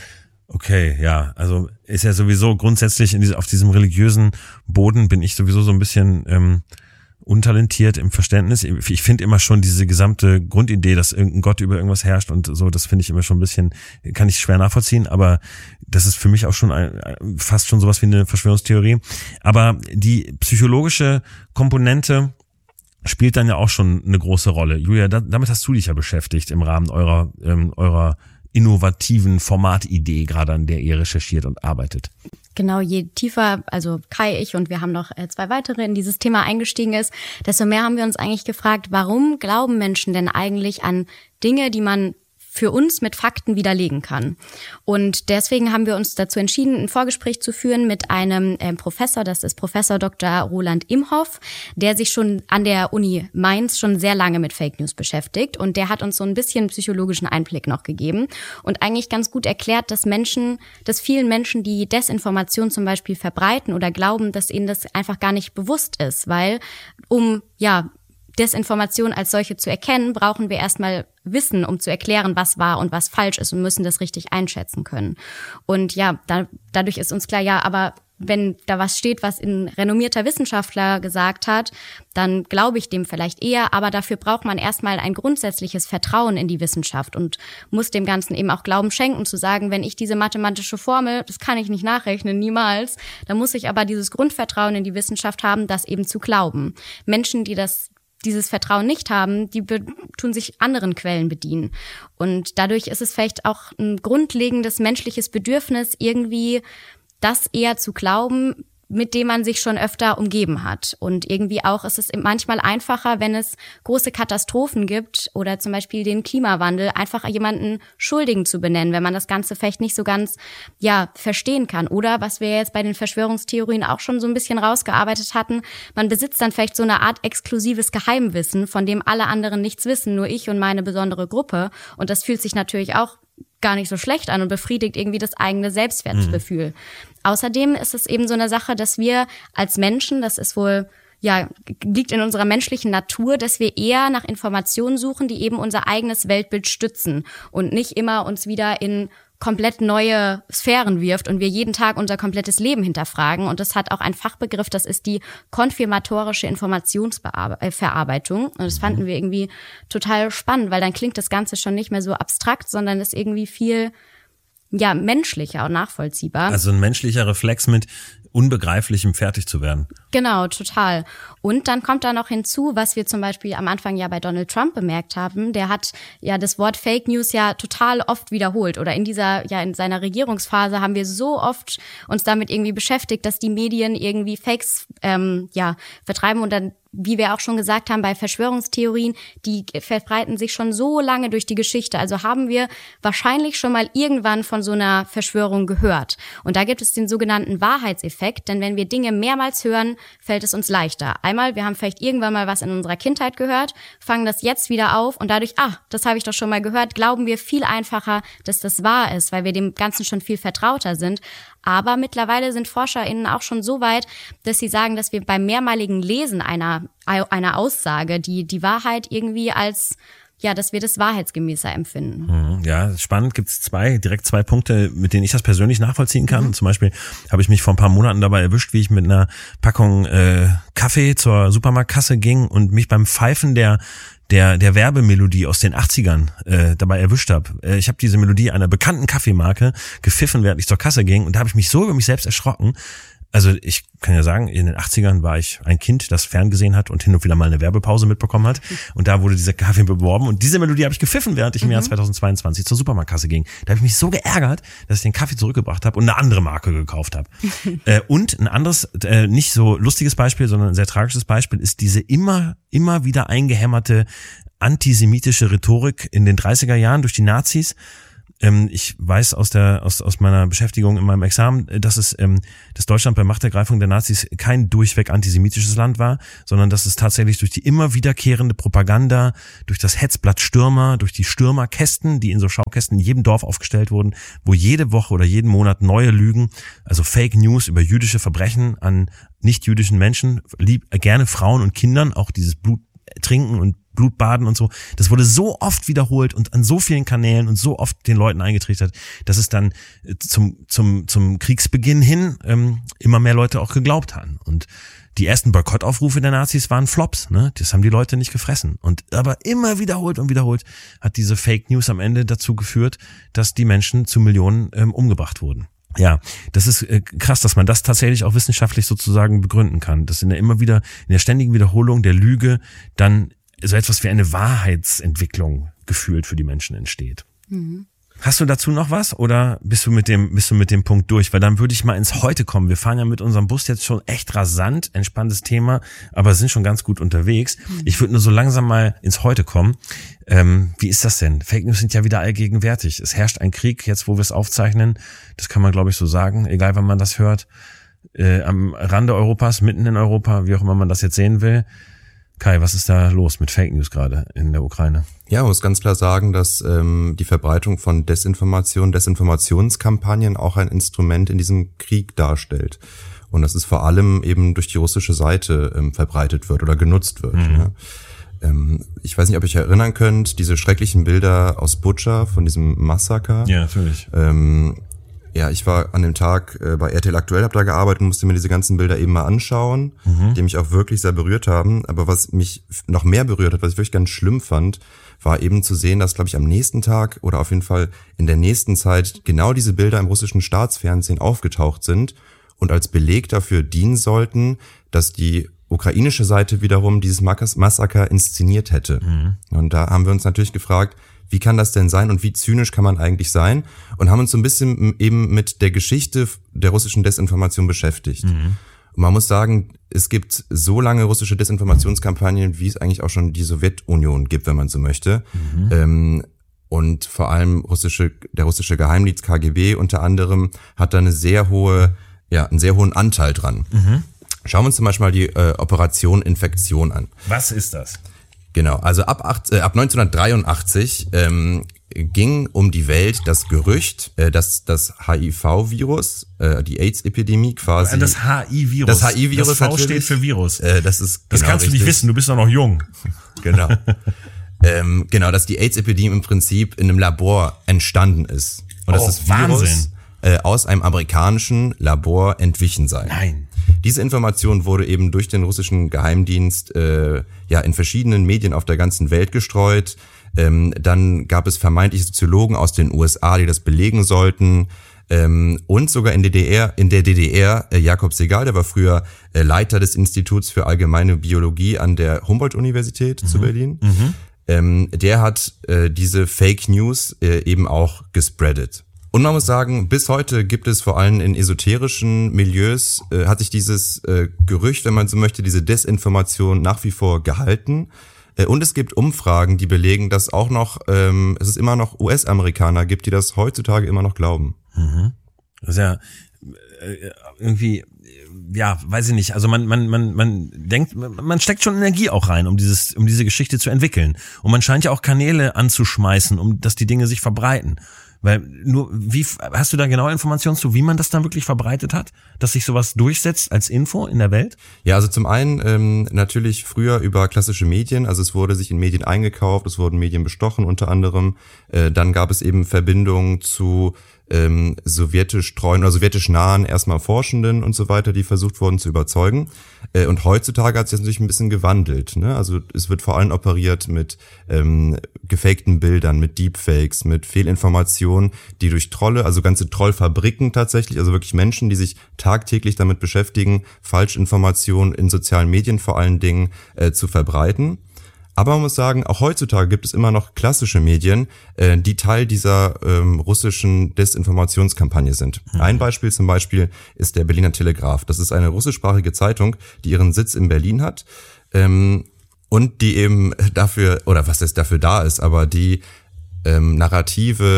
Okay, ja, also ist ja sowieso grundsätzlich in diese, auf diesem religiösen Boden bin ich sowieso so ein bisschen ähm, untalentiert im Verständnis. Ich finde immer schon diese gesamte Grundidee, dass irgendein Gott über irgendwas herrscht und so, das finde ich immer schon ein bisschen, kann ich schwer nachvollziehen, aber das ist für mich auch schon ein, fast schon sowas wie eine Verschwörungstheorie. Aber die psychologische Komponente spielt dann ja auch schon eine große Rolle. Julia, da, damit hast du dich ja beschäftigt im Rahmen eurer ähm, eurer innovativen Formatidee, gerade an der ihr recherchiert und arbeitet. Genau, je tiefer, also Kai, ich und wir haben noch zwei weitere in dieses Thema eingestiegen ist, desto mehr haben wir uns eigentlich gefragt, warum glauben Menschen denn eigentlich an Dinge, die man für uns mit Fakten widerlegen kann. Und deswegen haben wir uns dazu entschieden, ein Vorgespräch zu führen mit einem äh, Professor, das ist Professor Doktor Roland Imhoff, der sich schon an der Uni Mainz schon sehr lange mit Fake News beschäftigt und der hat uns so ein bisschen psychologischen Einblick noch gegeben und eigentlich ganz gut erklärt, dass Menschen, dass vielen Menschen, die Desinformation zum Beispiel verbreiten oder glauben, dass ihnen das einfach gar nicht bewusst ist, weil um, ja, Desinformation als solche zu erkennen, brauchen wir erstmal Wissen, um zu erklären, was wahr und was falsch ist und müssen das richtig einschätzen können. Und ja, da, dadurch ist uns klar, ja, aber wenn da was steht, was ein renommierter Wissenschaftler gesagt hat, dann glaube ich dem vielleicht eher, aber dafür braucht man erstmal ein grundsätzliches Vertrauen in die Wissenschaft und muss dem Ganzen eben auch Glauben schenken, zu sagen, wenn ich diese mathematische Formel, das kann ich nicht nachrechnen, niemals, dann muss ich aber dieses Grundvertrauen in die Wissenschaft haben, das eben zu glauben. Menschen, die das dieses Vertrauen nicht haben, die be- tun sich anderen Quellen bedienen. Und dadurch ist es vielleicht auch ein grundlegendes menschliches Bedürfnis, irgendwie das eher zu glauben, mit dem man sich schon öfter umgeben hat. Und irgendwie auch ist es manchmal einfacher, wenn es große Katastrophen gibt oder zum Beispiel den Klimawandel, einfach jemanden Schuldigen zu benennen, wenn man das Ganze vielleicht nicht so ganz, ja, verstehen kann. Oder was wir jetzt bei den Verschwörungstheorien auch schon so ein bisschen rausgearbeitet hatten, man besitzt dann vielleicht so eine Art exklusives Geheimwissen, von dem alle anderen nichts wissen, nur ich und meine besondere Gruppe. Und das fühlt sich natürlich auch gar nicht so schlecht an und befriedigt irgendwie das eigene Selbstwertgefühl. Mhm. Außerdem ist es eben so eine Sache, dass wir als Menschen, das ist wohl, ja, liegt in unserer menschlichen Natur, dass wir eher nach Informationen suchen, die eben unser eigenes Weltbild stützen und nicht immer uns wieder in komplett neue Sphären wirft und wir jeden Tag unser komplettes Leben hinterfragen. Und das hat auch einen Fachbegriff, das ist die konfirmatorische Informationsverarbeitung. Und das fanden wir irgendwie total spannend, weil dann klingt das Ganze schon nicht mehr so abstrakt, sondern ist irgendwie viel, ja, menschlicher und nachvollziehbar. Also ein menschlicher Reflex mit Unbegreiflichem fertig zu werden. Genau, total. Und dann kommt da noch hinzu, was wir zum Beispiel am Anfang ja bei Donald Trump bemerkt haben, der hat ja das Wort Fake News ja total oft wiederholt oder in dieser, ja in seiner Regierungsphase haben wir so oft uns damit irgendwie beschäftigt, dass die Medien irgendwie Fakes ähm, ja vertreiben und dann, wie wir auch schon gesagt haben, bei Verschwörungstheorien, die verbreiten sich schon so lange durch die Geschichte. Also haben wir wahrscheinlich schon mal irgendwann von so einer Verschwörung gehört. Und da gibt es den sogenannten Wahrheitseffekt, denn wenn wir Dinge mehrmals hören, fällt es uns leichter. Einmal, wir haben vielleicht irgendwann mal was in unserer Kindheit gehört, fangen das jetzt wieder auf und dadurch, ah, das habe ich doch schon mal gehört, glauben wir viel einfacher, dass das wahr ist, weil wir dem Ganzen schon viel vertrauter sind. Aber mittlerweile sind ForscherInnen auch schon so weit, dass sie sagen, dass wir beim mehrmaligen Lesen einer, einer Aussage die, die Wahrheit irgendwie als, ja, dass wir das wahrheitsgemäßer empfinden. Ja, spannend. Gibt es zwei, direkt zwei Punkte, mit denen ich das persönlich nachvollziehen kann. Mhm. Zum Beispiel habe ich mich vor ein paar Monaten dabei erwischt, wie ich mit einer Packung äh, Kaffee zur Supermarktkasse ging und mich beim Pfeifen der der der Werbemelodie aus den achtzigern äh, dabei erwischt habe. Äh, ich habe diese Melodie einer bekannten Kaffeemarke gepfiffen, während ich zur Kasse ging und da habe ich mich so über mich selbst erschrocken. Also ich kann ja sagen, in den achtzigern war ich ein Kind, das ferngesehen hat und hin und wieder mal eine Werbepause mitbekommen hat. Und da wurde dieser Kaffee beworben und diese Melodie habe ich gepfiffen, während ich im mhm. Jahr zweitausendzweiundzwanzig zur Supermarktkasse ging. Da habe ich mich so geärgert, dass ich den Kaffee zurückgebracht habe und eine andere Marke gekauft habe. äh, und ein anderes, äh, nicht so lustiges Beispiel, sondern ein sehr tragisches Beispiel ist diese immer, immer wieder eingehämmerte antisemitische Rhetorik in den dreißiger Jahren durch die Nazis. Ähm, ich weiß aus der aus aus meiner Beschäftigung in meinem Examen, dass es ähm, dass Deutschland bei Machtergreifung der Nazis kein durchweg antisemitisches Land war, sondern dass es tatsächlich durch die immer wiederkehrende Propaganda, durch das Hetzblatt Stürmer, durch die Stürmerkästen, die in so Schaukästen in jedem Dorf aufgestellt wurden, wo jede Woche oder jeden Monat neue Lügen, also Fake News über jüdische Verbrechen an nicht-jüdischen Menschen, lieb, gerne Frauen und Kindern, auch dieses Blut trinken und Blutbaden und so, das wurde so oft wiederholt und an so vielen Kanälen und so oft den Leuten eingetrichtert, dass es dann zum zum zum Kriegsbeginn hin ähm, immer mehr Leute auch geglaubt haben. Und die ersten Boykottaufrufe der Nazis waren Flops, ne? Das haben die Leute nicht gefressen. Und aber immer wiederholt und wiederholt hat diese Fake News am Ende dazu geführt, dass die Menschen zu Millionen ähm, umgebracht wurden. Ja, das ist äh, krass, dass man das tatsächlich auch wissenschaftlich sozusagen begründen kann. Dass in der immer wieder, in der ständigen Wiederholung der Lüge dann so etwas wie eine Wahrheitsentwicklung gefühlt für die Menschen entsteht. Mhm. Hast du dazu noch was oder bist du mit dem bist du mit dem Punkt durch? Weil dann würde ich mal ins Heute kommen. Wir fahren ja mit unserem Bus jetzt schon echt rasant, entspanntes Thema, aber sind schon ganz gut unterwegs. Mhm. Ich würde nur so langsam mal ins Heute kommen. Ähm, wie ist das denn? Fake News sind ja wieder allgegenwärtig. Es herrscht ein Krieg, jetzt wo wir es aufzeichnen. Das kann man, glaube ich, so sagen, egal wann man das hört. Äh, am Rande Europas, mitten in Europa, wie auch immer man das jetzt sehen will. Kai, was ist da los mit Fake News gerade in der Ukraine? Ja, man muss ganz klar sagen, dass ähm, die Verbreitung von Desinformation, Desinformationskampagnen auch ein Instrument in diesem Krieg darstellt. Und dass es vor allem eben durch die russische Seite ähm, verbreitet wird oder genutzt wird. Mhm. Ja. Ähm, ich weiß nicht, ob ihr euch erinnern könnt, diese schrecklichen Bilder aus Butscha von diesem Massaker. Ja, natürlich. Ähm, Ja, ich war an dem Tag äh, bei R T L Aktuell, habe da gearbeitet und musste mir diese ganzen Bilder eben mal anschauen, mhm. die mich auch wirklich sehr berührt haben. Aber was mich noch mehr berührt hat, was ich wirklich ganz schlimm fand, war eben zu sehen, dass, glaube ich, am nächsten Tag oder auf jeden Fall in der nächsten Zeit genau diese Bilder im russischen Staatsfernsehen aufgetaucht sind und als Beleg dafür dienen sollten, dass die ukrainische Seite wiederum dieses Massaker inszeniert hätte. Mhm. Und da haben wir uns natürlich gefragt, wie kann das denn sein und wie zynisch kann man eigentlich sein? Und haben uns so ein bisschen eben mit der Geschichte der russischen Desinformation beschäftigt. Mhm. Und man muss sagen, es gibt so lange russische Desinformationskampagnen, wie es eigentlich auch schon die Sowjetunion gibt, wenn man so möchte. Mhm. Ähm, und vor allem russische, der russische Geheimdienst K G B unter anderem hat da eine sehr hohe, ja, einen sehr hohen Anteil dran. Mhm. Schauen wir uns zum Beispiel mal die äh, Operation Infektion an. Was ist das? Genau, also ab, acht, äh, ab neunzehnhundertdreiundachtzig ähm, ging um die Welt das Gerücht, äh, dass das H I V-Virus, äh, die AIDS-Epidemie quasi... Das H I-Virus. Das H I-Virus Das V steht für Virus. Äh, das ist das genau kannst richtig. du nicht wissen, du bist doch noch jung. Genau. ähm, genau, dass die AIDS-Epidemie im Prinzip in einem Labor entstanden ist. Und dass oh, das Virus Wahnsinn. Äh, aus einem amerikanischen Labor entwichen sei. Nein. Diese Information wurde eben durch den russischen Geheimdienst äh, ja in verschiedenen Medien auf der ganzen Welt gestreut. Ähm, dann gab es vermeintliche Soziologen aus den U S A, die das belegen sollten. Ähm, und sogar in, D D R, in der D D R, äh, Jakob Segal, der war früher äh, Leiter des Instituts für allgemeine Biologie an der Humboldt-Universität mhm. zu Berlin. Mhm. Ähm, der hat äh, diese Fake News äh, eben auch gespreadet. Und man muss sagen, bis heute gibt es vor allem in esoterischen Milieus, äh, hat sich dieses äh, Gerücht, wenn man so möchte, diese Desinformation nach wie vor gehalten. Äh, und es gibt Umfragen, die belegen, dass auch noch, ähm, es ist immer noch U S-Amerikaner gibt, die das heutzutage immer noch glauben. Mhm. Das ist ja äh, irgendwie, ja, weiß ich nicht. Also man, man, man, man denkt, man steckt schon Energie auch rein, um dieses, um diese Geschichte zu entwickeln. Und man scheint ja auch Kanäle anzuschmeißen, um, dass die Dinge sich verbreiten. Weil nur, wie, hast du da genaue Informationen zu, wie man das dann wirklich verbreitet hat? Dass sich sowas durchsetzt als Info in der Welt? Ja, also zum einen ähm, natürlich früher über klassische Medien, also es wurde sich in Medien eingekauft, es wurden Medien bestochen unter anderem. Äh, dann gab es eben Verbindungen zu ähm, sowjetisch treuen oder sowjetisch nahen erstmal Forschenden und so weiter, die versucht wurden zu überzeugen. Äh, und heutzutage hat sich das natürlich ein bisschen gewandelt, ne? Also es wird vor allem operiert mit ähm, gefakten Bildern, mit Deepfakes, mit Fehlinformationen, die durch Trolle, also ganze Trollfabriken tatsächlich, also wirklich Menschen, die sich tagtäglich damit beschäftigen, Falschinformationen in sozialen Medien vor allen Dingen äh, zu verbreiten. Aber man muss sagen, auch heutzutage gibt es immer noch klassische Medien, äh, die Teil dieser ähm, russischen Desinformationskampagne sind. Mhm. Ein Beispiel zum Beispiel ist der Berliner Telegraph. Das ist eine russischsprachige Zeitung, die ihren Sitz in Berlin hat ähm, und die eben dafür, oder was heißt dafür da ist, aber die ähm, Narrative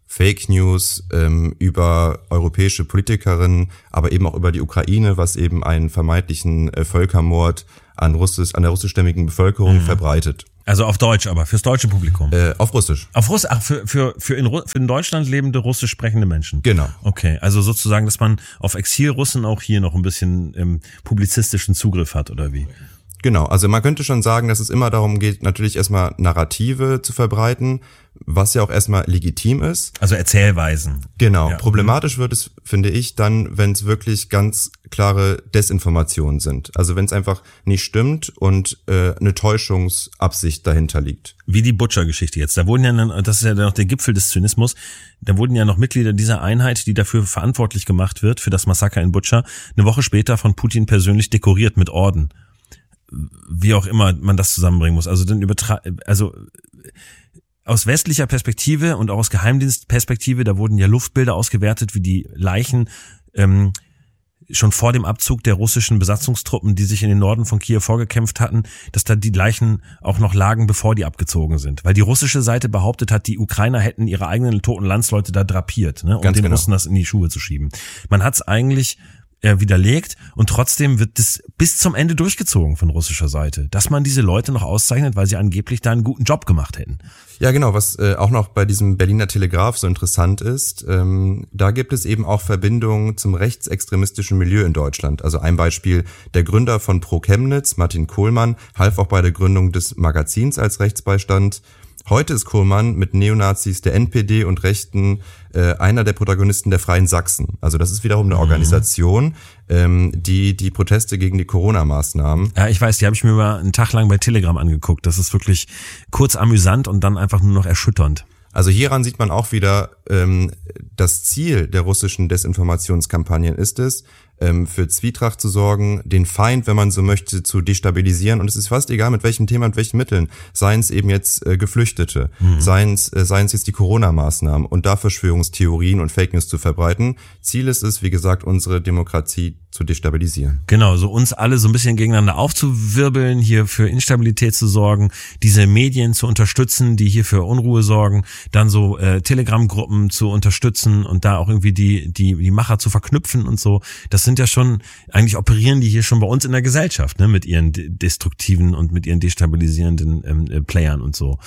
Fake News ähm, über europäische Politikerinnen, aber eben auch über die Ukraine, was eben einen vermeintlichen äh, Völkermord an, Russisch, an der russischstämmigen Bevölkerung mhm. verbreitet. Also auf Deutsch, aber fürs deutsche Publikum? Äh, auf Russisch. Auf Russisch, ach, für, für, für, in, für in Deutschland lebende russisch sprechende Menschen? Genau. Okay, also sozusagen, dass man auf Exilrussen auch hier noch ein bisschen ähm, publizistischen Zugriff hat, oder wie? Genau, also man könnte schon sagen, dass es immer darum geht, natürlich erstmal Narrative zu verbreiten, was ja auch erstmal legitim ist. Also Erzählweisen. Genau, ja. Problematisch wird es, finde ich, dann, wenn es wirklich ganz klare Desinformationen sind. Also wenn es einfach nicht stimmt und äh, eine Täuschungsabsicht dahinter liegt. Wie die Butcher-Geschichte jetzt. Da wurden ja, das ist ja noch der Gipfel des Zynismus, da wurden ja noch Mitglieder dieser Einheit, die dafür verantwortlich gemacht wird, für das Massaker in Butcher, eine Woche später von Putin persönlich dekoriert mit Orden. Wie auch immer man das zusammenbringen muss. Also dann übertra- also aus westlicher Perspektive und auch aus Geheimdienstperspektive, da wurden ja Luftbilder ausgewertet, wie die Leichen ähm, schon vor dem Abzug der russischen Besatzungstruppen, die sich in den Norden von Kiew vorgekämpft hatten, dass da die Leichen auch noch lagen, bevor die abgezogen sind. Weil die russische Seite behauptet hat, die Ukrainer hätten ihre eigenen toten Landsleute da drapiert, ne, um Ganz den genau. Russen das in die Schuhe zu schieben. Man hat es eigentlich äh, widerlegt und trotzdem wird das bis zum Ende durchgezogen von russischer Seite, dass man diese Leute noch auszeichnet, weil sie angeblich da einen guten Job gemacht hätten. Ja, genau, was äh, auch noch bei diesem Berliner Telegraph so interessant ist, ähm, da gibt es eben auch Verbindungen zum rechtsextremistischen Milieu in Deutschland. Also ein Beispiel, der Gründer von Pro Chemnitz, Martin Kohlmann, half auch bei der Gründung des Magazins als Rechtsbeistand. Heute ist Kohlmann mit Neonazis der N P D und Rechten äh, einer der Protagonisten der Freien Sachsen. Also das ist wiederum eine Organisation, ähm, die die Proteste gegen die Corona-Maßnahmen. Ja, ich weiß, die habe ich mir mal einen Tag lang bei Telegram angeguckt. Das ist wirklich kurz amüsant und dann einfach nur noch erschütternd. Also hieran sieht man auch wieder, ähm, das Ziel der russischen Desinformationskampagnen ist es, ähm, für Zwietracht zu sorgen, den Feind, wenn man so möchte, zu destabilisieren. Und es ist fast egal, mit welchem Thema und welchen Mitteln. Seien es eben jetzt äh, Geflüchtete, mhm. seien es äh, seien es jetzt die Corona-Maßnahmen und da Verschwörungstheorien und Fake News zu verbreiten. Ziel ist es, wie gesagt, unsere Demokratie zu destabilisieren. Genau, so uns alle so ein bisschen gegeneinander aufzuwirbeln, hier für Instabilität zu sorgen, diese Medien zu unterstützen, die hier für Unruhe sorgen, dann so äh, Telegram-Gruppen zu unterstützen und da auch irgendwie die die die Macher zu verknüpfen und so. Das sind ja schon, eigentlich operieren die hier schon bei uns in der Gesellschaft, ne, mit ihren destruktiven und mit ihren destabilisierenden ähm, Playern und so.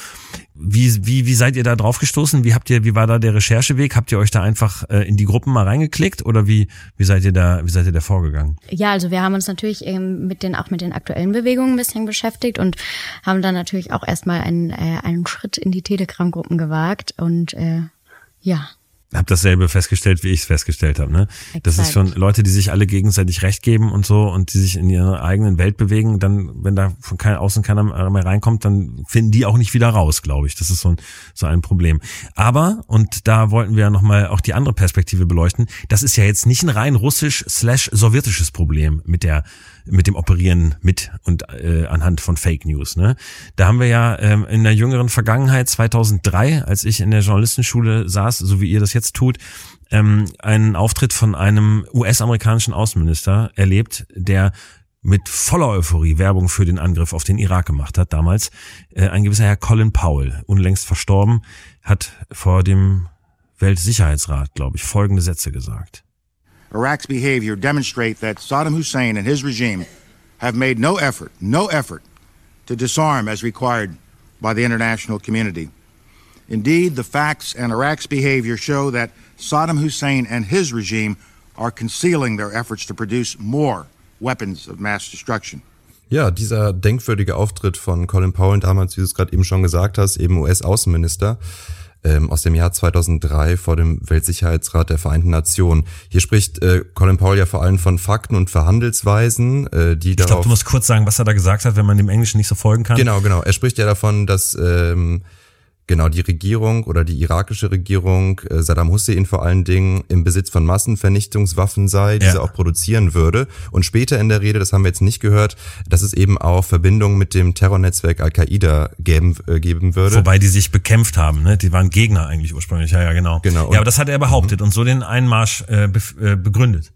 Wie wie wie seid ihr da drauf gestoßen? Wie habt ihr wie war da der Rechercheweg? Habt ihr euch da einfach äh, in die Gruppen mal reingeklickt oder wie wie seid ihr da wie seid ihr da vorgegangen? Ja, also wir haben uns natürlich ähm, mit den auch mit den aktuellen Bewegungen ein bisschen beschäftigt und haben dann natürlich auch erstmal einen äh, einen Schritt in die Telegram-Gruppen gewagt und äh, ja. Hab dasselbe festgestellt, wie ich es festgestellt habe, ne? Exakt. Das ist schon Leute, die sich alle gegenseitig Recht geben und so und die sich in ihrer eigenen Welt bewegen. Dann, wenn da von kein, außen keiner mehr reinkommt, dann finden die auch nicht wieder raus, glaube ich. Das ist so ein, so ein Problem. Aber, und da wollten wir ja nochmal auch die andere Perspektive beleuchten, das ist ja jetzt nicht ein rein russisch slash sowjetisches Problem mit der mit dem Operieren mit und äh, anhand von Fake News. Ne? Da haben wir ja ähm, in der jüngeren Vergangenheit, zweitausenddrei, als ich in der Journalistenschule saß, so wie ihr das jetzt tut, ähm, einen Auftritt von einem U S-amerikanischen Außenminister erlebt, der mit voller Euphorie Werbung für den Angriff auf den Irak gemacht hat damals. Äh, ein gewisser Herr Colin Powell, unlängst verstorben, hat vor dem Weltsicherheitsrat, glaube ich, folgende Sätze gesagt. Iraq's behavior demonstrate that Saddam Hussein and his regime have made no effort, no effort to disarm as required by the international community. Indeed, the facts and Iraq's behavior show that Saddam Hussein and his regime are concealing their efforts to produce more weapons of mass destruction. Ja, dieser denkwürdige Auftritt von Colin Powell damals, wie du es gerade eben schon gesagt hast, eben U S-Außenminister, Ähm, aus dem Jahr zweitausenddrei vor dem Weltsicherheitsrat der Vereinten Nationen. Hier spricht äh, Colin Powell ja vor allem von Fakten und Verhandelsweisen, äh, die ich darauf... Ich glaube, du musst kurz sagen, was er da gesagt hat, wenn man dem Englischen nicht so folgen kann. Genau, genau. Er spricht ja davon, dass ähm, genau die Regierung oder die irakische Regierung, äh, Saddam Hussein vor allen Dingen, im Besitz von Massenvernichtungswaffen sei, diese ja. auch produzieren würde. Und später in der Rede, das haben wir jetzt nicht gehört, dass es eben auch Verbindungen mit dem Terrornetzwerk Al-Qaida geben, äh, geben würde. Wobei die sich bekämpft haben, ne? Die waren Gegner eigentlich ursprünglich, ja, ja, genau. genau. Ja, aber das hat er behauptet mhm. und so den Einmarsch äh, be- äh, begründet.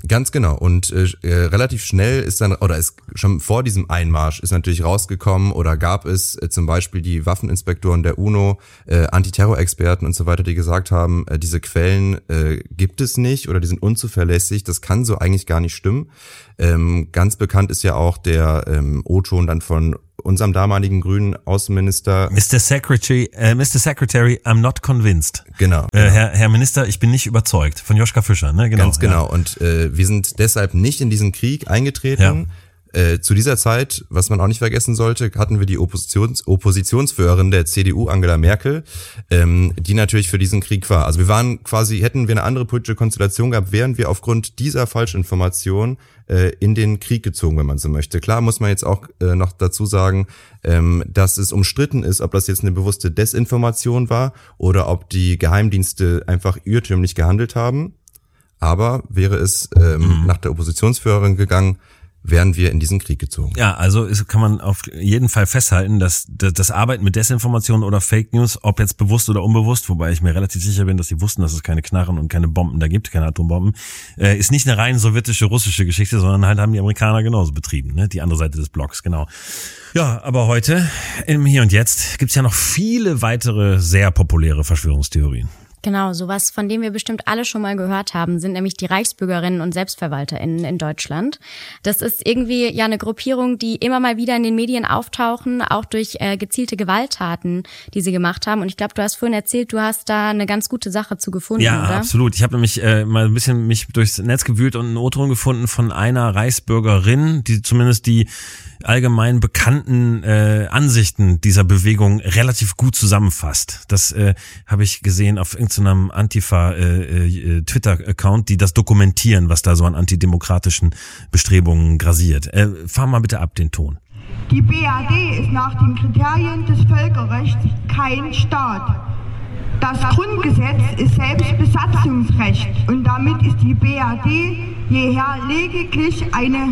Ganz genau. Und äh, relativ schnell ist dann, oder ist schon vor diesem Einmarsch ist natürlich rausgekommen oder gab es äh, zum Beispiel die Waffeninspektoren der UNO, äh, Antiterrorexperten und so weiter, die gesagt haben, äh, diese Quellen äh, gibt es nicht oder die sind unzuverlässig, das kann so eigentlich gar nicht stimmen. Ähm, ganz bekannt ist ja auch der ähm, O-Ton dann von unserem damaligen grünen Außenminister. Mister Secretary, äh, Mister Secretary, I'm not convinced. Genau. Äh, genau. Herr, Herr Minister, ich bin nicht überzeugt. Von Joschka Fischer, ne? Genau. Ganz genau. Ja. Und äh, wir sind deshalb nicht in diesen Krieg eingetreten. Ja. Äh, zu dieser Zeit, was man auch nicht vergessen sollte, hatten wir die Oppositions Oppositionsführerin der C D U, Angela Merkel, ähm, die natürlich für diesen Krieg war. Also wir waren quasi, hätten wir eine andere politische Konstellation gehabt, wären wir aufgrund dieser Falschinformation äh, in den Krieg gezogen, wenn man so möchte. Klar muss man jetzt auch äh, noch dazu sagen, ähm, dass es umstritten ist, ob das jetzt eine bewusste Desinformation war oder ob die Geheimdienste einfach irrtümlich gehandelt haben. Aber wäre es ähm, mhm. nach der Oppositionsführerin gegangen, wären wir in diesen Krieg gezogen. Ja, also ist, kann man auf jeden Fall festhalten, dass das Arbeiten mit Desinformation oder Fake News, ob jetzt bewusst oder unbewusst, wobei ich mir relativ sicher bin, dass sie wussten, dass es keine Knarren und keine Bomben da gibt, keine Atombomben, äh, ist nicht eine rein sowjetische, russische Geschichte, sondern halt haben die Amerikaner genauso betrieben, ne? Die andere Seite des Blocks, genau. Ja, aber heute, im Hier und Jetzt, gibt's ja noch viele weitere sehr populäre Verschwörungstheorien. Genau, sowas, von dem wir bestimmt alle schon mal gehört haben, sind nämlich die Reichsbürgerinnen und SelbstverwalterInnen in Deutschland. Das ist irgendwie ja eine Gruppierung, die immer mal wieder in den Medien auftauchen, auch durch äh, gezielte Gewalttaten, die sie gemacht haben. Und ich glaube, du hast vorhin erzählt, du hast da eine ganz gute Sache zu gefunden, ja, oder? Ja, absolut. Ich habe nämlich äh, mal ein bisschen mich durchs Netz gewühlt und einen O-Ton gefunden von einer Reichsbürgerin, die zumindest die allgemein bekannten äh, Ansichten dieser Bewegung relativ gut zusammenfasst. Das äh, habe ich gesehen auf irgendeinem Antifa-Twitter-Account, äh, die das dokumentieren, was da so an antidemokratischen Bestrebungen grasiert. Äh, fahr mal bitte ab den Ton. Die B R D ist nach den Kriterien des Völkerrechts kein Staat. Das Grundgesetz ist Selbstbesatzungsrecht und damit ist die B R D jeher lediglich eine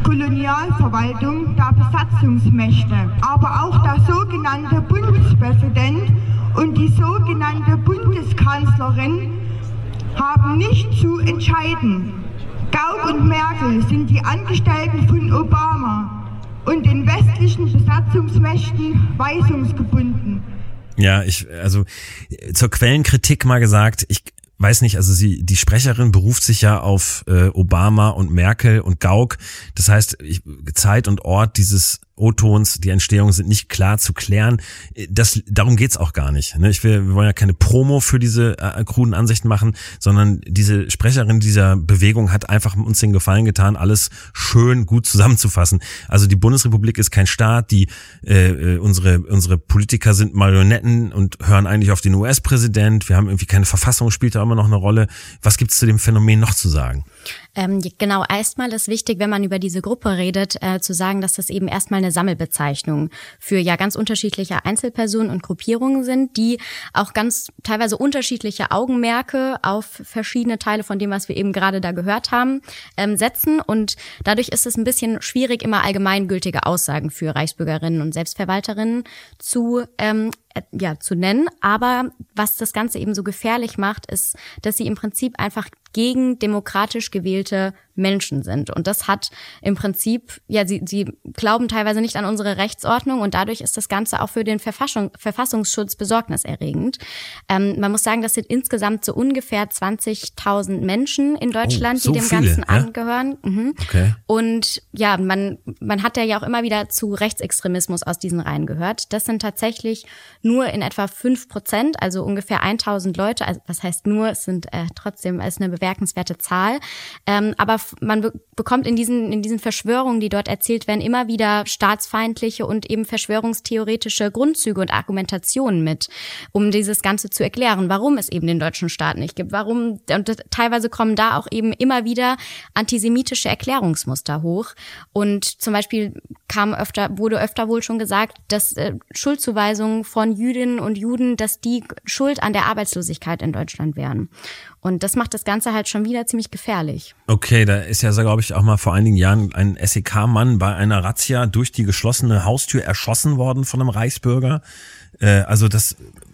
Kolonialverwaltung der Besatzungsmächte. Aber auch der sogenannte Bundespräsident und die sogenannte Bundeskanzlerin haben nicht zu entscheiden. Gauck und Merkel sind die Angestellten von Obama und den westlichen Besatzungsmächten weisungsgebunden. Ja, ich, also zur Quellenkritik mal gesagt, ich weiß nicht, also sie, die Sprecherin beruft sich ja auf äh, Obama und Merkel und Gauck. Das heißt, ich, Zeit und Ort dieses O-Tons, die Entstehung sind nicht klar zu klären. Das, darum geht's auch gar nicht. Ne? Ich will, wir wollen ja keine Promo für diese äh, kruden Ansichten machen, sondern diese Sprecherin dieser Bewegung hat einfach uns den Gefallen getan, alles schön gut zusammenzufassen. Also die Bundesrepublik ist kein Staat, die äh, unsere unsere Politiker sind Marionetten und hören eigentlich auf den U S-Präsident. Wir haben irgendwie keine Verfassung, spielt da immer noch eine Rolle. Was gibt's zu dem Phänomen noch zu sagen? Ähm, genau, erstmal ist wichtig, wenn man über diese Gruppe redet, äh, zu sagen, dass das eben erstmal eine Sammelbezeichnung für ja ganz unterschiedliche Einzelpersonen und Gruppierungen sind, die auch ganz teilweise unterschiedliche Augenmerke auf verschiedene Teile von dem, was wir eben gerade da gehört haben, ähm, setzen. Und dadurch ist es ein bisschen schwierig, immer allgemeingültige Aussagen für Reichsbürgerinnen und Selbstverwalterinnen zu ähm, ja zu nennen. Aber was das Ganze eben so gefährlich macht, ist, dass sie im Prinzip einfach gegen demokratisch gewählte Menschen sind. Und das hat im Prinzip, ja, sie, sie glauben teilweise nicht an unsere Rechtsordnung und dadurch ist das Ganze auch für den Verfassung, Verfassungsschutz besorgniserregend. Ähm, man muss sagen, das sind insgesamt so ungefähr zwanzigtausend Menschen in Deutschland, oh, so die dem viele, Ganzen ja? angehören. Mhm. Okay. Und ja, man, man hat ja auch immer wieder zu Rechtsextremismus aus diesen Reihen gehört. Das sind tatsächlich nur in etwa fünf Prozent, also ungefähr tausend Leute. Also was heißt nur, es sind äh, trotzdem als eine bemerkenswerte Zahl. Ähm, aber man be- bekommt in diesen in diesen Verschwörungen, die dort erzählt werden, immer wieder staatsfeindliche und eben verschwörungstheoretische Grundzüge und Argumentationen mit, um dieses Ganze zu erklären, warum es eben den deutschen Staat nicht gibt, warum, und teilweise kommen da auch eben immer wieder antisemitische Erklärungsmuster hoch. Und zum Beispiel kam öfter, wurde öfter wohl schon gesagt, dass äh, Schuldzuweisungen von Jüdinnen und Juden, dass die schuld an der Arbeitslosigkeit in Deutschland wären. Und das macht das Ganze halt schon wieder ziemlich gefährlich. Okay, da ist ja, glaube ich, auch mal vor einigen Jahren ein S E K-Mann bei einer Razzia durch die geschlossene Haustür erschossen worden von einem Reichsbürger. Äh, also das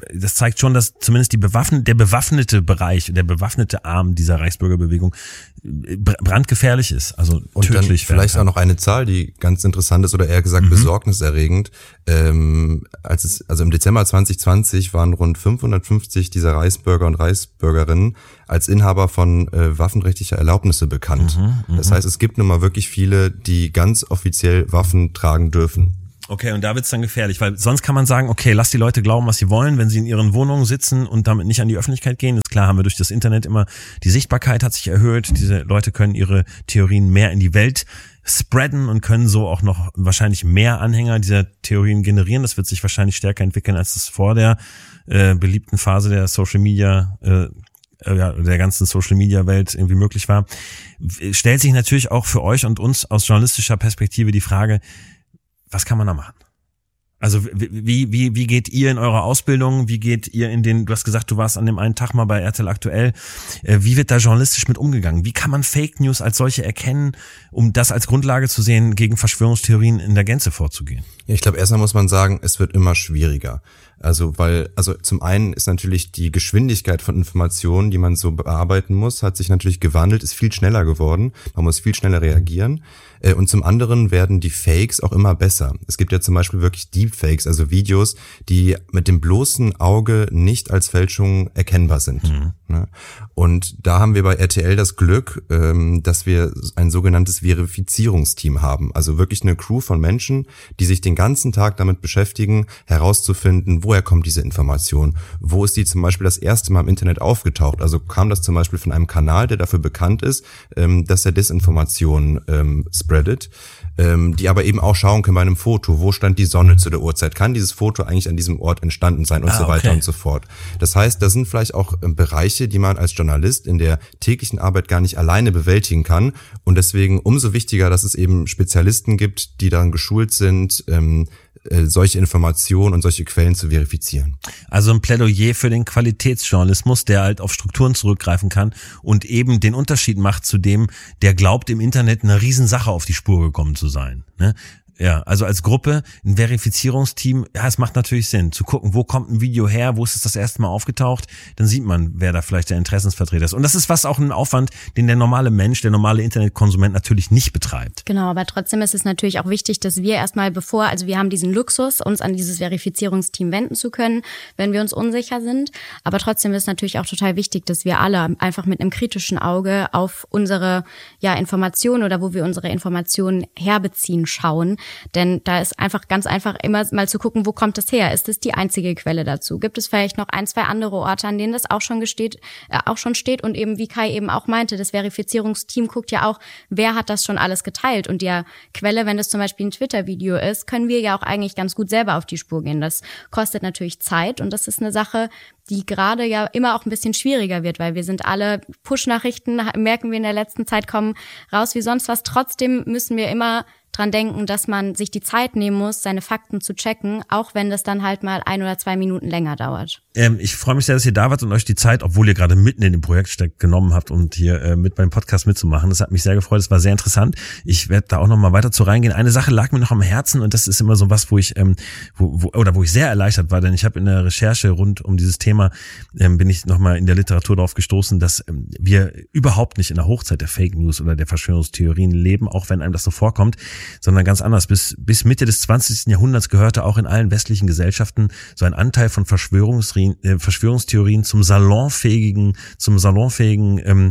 das zeigt schon, dass zumindest die bewaffnete, der bewaffnete Bereich, der bewaffnete Arm dieser Reichsbürgerbewegung brandgefährlich ist, also und tödlich. Dann vielleicht auch noch eine Zahl, die ganz interessant ist oder eher gesagt mhm. besorgniserregend. Ähm, als es, also im Dezember zwanzig zwanzig waren rund fünfhundertfünfzig dieser Reichsbürger und Reichsbürgerinnen als Inhaber von äh, waffenrechtlicher Erlaubnisse bekannt. Mhm, das heißt, es gibt nun mal wirklich viele, die ganz offiziell Waffen tragen dürfen. Okay, und da wird's dann gefährlich, weil sonst kann man sagen, okay, lass die Leute glauben, was sie wollen, wenn sie in ihren Wohnungen sitzen und damit nicht an die Öffentlichkeit gehen. Ist klar, haben wir durch das Internet immer, die Sichtbarkeit hat sich erhöht, diese Leute können ihre Theorien mehr in die Welt spreaden und können so auch noch wahrscheinlich mehr Anhänger dieser Theorien generieren. Das wird sich wahrscheinlich stärker entwickeln, als es vor der äh, beliebten Phase der Social Media äh, ja, der ganzen Social-Media-Welt irgendwie möglich war. Stellt sich natürlich auch für euch und uns aus journalistischer Perspektive die Frage, was kann man da machen? Also wie wie wie geht ihr in eurer Ausbildung? Wie geht ihr in den, du hast gesagt, du warst an dem einen Tag mal bei R T L Aktuell. Wie wird da journalistisch mit umgegangen? Wie kann man Fake News als solche erkennen, um das als Grundlage zu sehen, gegen Verschwörungstheorien in der Gänze vorzugehen? Ja, ich glaube, erstmal muss man sagen, es wird immer schwieriger. Also weil, also zum einen ist natürlich die Geschwindigkeit von Informationen, die man so bearbeiten muss, hat sich natürlich gewandelt, ist viel schneller geworden. Man muss viel schneller reagieren. Und zum anderen werden die Fakes auch immer besser. Es gibt ja zum Beispiel wirklich Deepfakes, also Videos, die mit dem bloßen Auge nicht als Fälschung erkennbar sind. Mhm. Und da haben wir bei R T L das Glück, dass wir ein sogenanntes Verifizierungsteam haben. Also wirklich eine Crew von Menschen, die sich den ganzen Tag damit beschäftigen, herauszufinden, woher kommt diese Information? Wo ist die zum Beispiel das erste Mal im Internet aufgetaucht? Also kam das zum Beispiel von einem Kanal, der dafür bekannt ist, dass er Desinformation spreadet, die aber eben auch schauen können bei einem Foto, wo stand die Sonne zu der Uhrzeit? Kann dieses Foto eigentlich an diesem Ort entstanden sein und ah, so weiter okay. und so fort? Das heißt, das sind vielleicht auch Bereiche, die man als Journalist in der täglichen Arbeit gar nicht alleine bewältigen kann und deswegen umso wichtiger, dass es eben Spezialisten gibt, die daran geschult sind, ähm, solche Informationen und solche Quellen zu verifizieren. Also ein Plädoyer für den Qualitätsjournalismus, der halt auf Strukturen zurückgreifen kann und eben den Unterschied macht zu dem, der glaubt, im Internet eine Riesensache auf die Spur gekommen zu sein. Ne? Ja, also als Gruppe, ein Verifizierungsteam, ja, es macht natürlich Sinn, zu gucken, wo kommt ein Video her, wo ist es das erste Mal aufgetaucht, dann sieht man, wer da vielleicht der Interessensvertreter ist. Und das ist was auch ein Aufwand, den der normale Mensch, der normale Internetkonsument natürlich nicht betreibt. Genau, aber trotzdem ist es natürlich auch wichtig, dass wir erstmal bevor, also wir haben diesen Luxus, uns an dieses Verifizierungsteam wenden zu können, wenn wir uns unsicher sind. Aber trotzdem ist es natürlich auch total wichtig, dass wir alle einfach mit einem kritischen Auge auf unsere ja Informationen oder wo wir unsere Informationen herbeziehen schauen. Denn da ist einfach ganz einfach immer mal zu gucken, wo kommt das her? Ist es die einzige Quelle dazu? Gibt es vielleicht noch ein, zwei andere Orte, an denen das auch schon gesteht, äh, auch schon steht? Und eben, wie Kai eben auch meinte, das Verifizierungsteam guckt ja auch, wer hat das schon alles geteilt? Und der Quelle, wenn das zum Beispiel ein Twitter-Video ist, können wir ja auch eigentlich ganz gut selber auf die Spur gehen. Das kostet natürlich Zeit und das ist eine Sache, die gerade ja immer auch ein bisschen schwieriger wird, weil wir sind alle Push-Nachrichten, merken wir in der letzten Zeit, kommen raus wie sonst was. Trotzdem müssen wir immer dran denken, dass man sich die Zeit nehmen muss, seine Fakten zu checken, auch wenn das dann halt mal ein oder zwei Minuten länger dauert. Ähm, ich freue mich sehr, dass ihr da wart und euch die Zeit, obwohl ihr gerade mitten in dem Projekt steckt, genommen habt und hier äh, mit beim Podcast mitzumachen. Das hat mich sehr gefreut, das war sehr interessant. Ich werde da auch noch mal weiter zu reingehen. Eine Sache lag mir noch am Herzen und das ist immer so was, wo ich ähm, wo, wo, oder wo ich sehr erleichtert war, denn ich habe in der Recherche rund um dieses Thema ähm, bin ich noch mal in der Literatur darauf gestoßen, dass ähm, wir überhaupt nicht in der Hochzeit der Fake News oder der Verschwörungstheorien leben, auch wenn einem das so vorkommt, sondern ganz anders. Bis bis Mitte des zwanzigsten Jahrhunderts gehörte auch in allen westlichen Gesellschaften so ein Anteil von Verschwörungstheorien, äh, Verschwörungstheorien zum salonfähigen, zum salonfähigen ähm,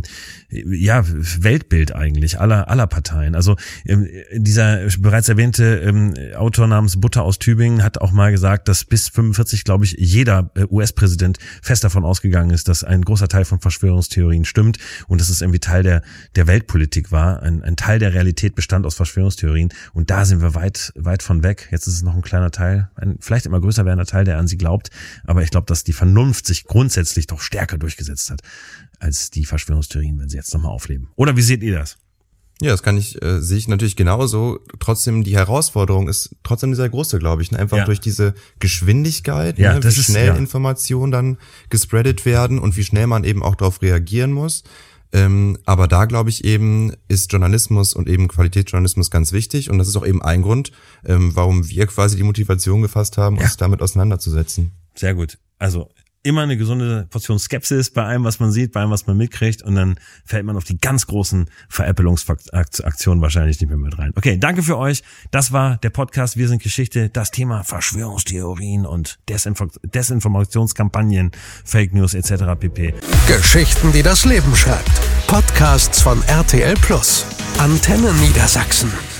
ja Weltbild eigentlich aller aller Parteien. Also ähm, dieser bereits erwähnte ähm, Autor namens Butter aus Tübingen hat auch mal gesagt, dass bis fünfundvierzig, glaube ich, jeder äh, U S-Präsident fest davon ausgegangen ist, dass ein großer Teil von Verschwörungstheorien stimmt und dass es irgendwie Teil der der Weltpolitik war. Ein, ein Teil der Realität bestand aus Verschwörungstheorien. Und da sind wir weit, weit von weg. Jetzt ist es noch ein kleiner Teil, ein vielleicht immer größer werdender Teil, der an sie glaubt. Aber ich glaube, dass die Vernunft sich grundsätzlich doch stärker durchgesetzt hat als die Verschwörungstheorien, wenn sie jetzt nochmal aufleben. Oder wie seht ihr das? Ja, das kann ich, äh, sehe ich natürlich genauso. Trotzdem, die Herausforderung ist trotzdem sehr große, glaube ich. Ne? Einfach ja. durch diese Geschwindigkeit, ja, ne? das wie ist, schnell ja. Informationen dann gespreadet werden und wie schnell man eben auch darauf reagieren muss. Ähm, aber da glaube ich eben, ist Journalismus und eben Qualitätsjournalismus ganz wichtig und das ist auch eben ein Grund, ähm, warum wir quasi die Motivation gefasst haben, ja. uns damit auseinanderzusetzen. Sehr gut. Also immer eine gesunde Portion Skepsis bei allem, was man sieht, bei allem, was man mitkriegt, und dann fällt man auf die ganz großen Veräppelungsaktionen wahrscheinlich nicht mehr mit rein. Okay, danke für euch. Das war der Podcast Wir sind Geschichte. Das Thema Verschwörungstheorien und Desinf- Desinformationskampagnen, Fake News et cetera pp. Geschichten, die das Leben schreibt. Podcasts von R T L Plus. Antenne Niedersachsen.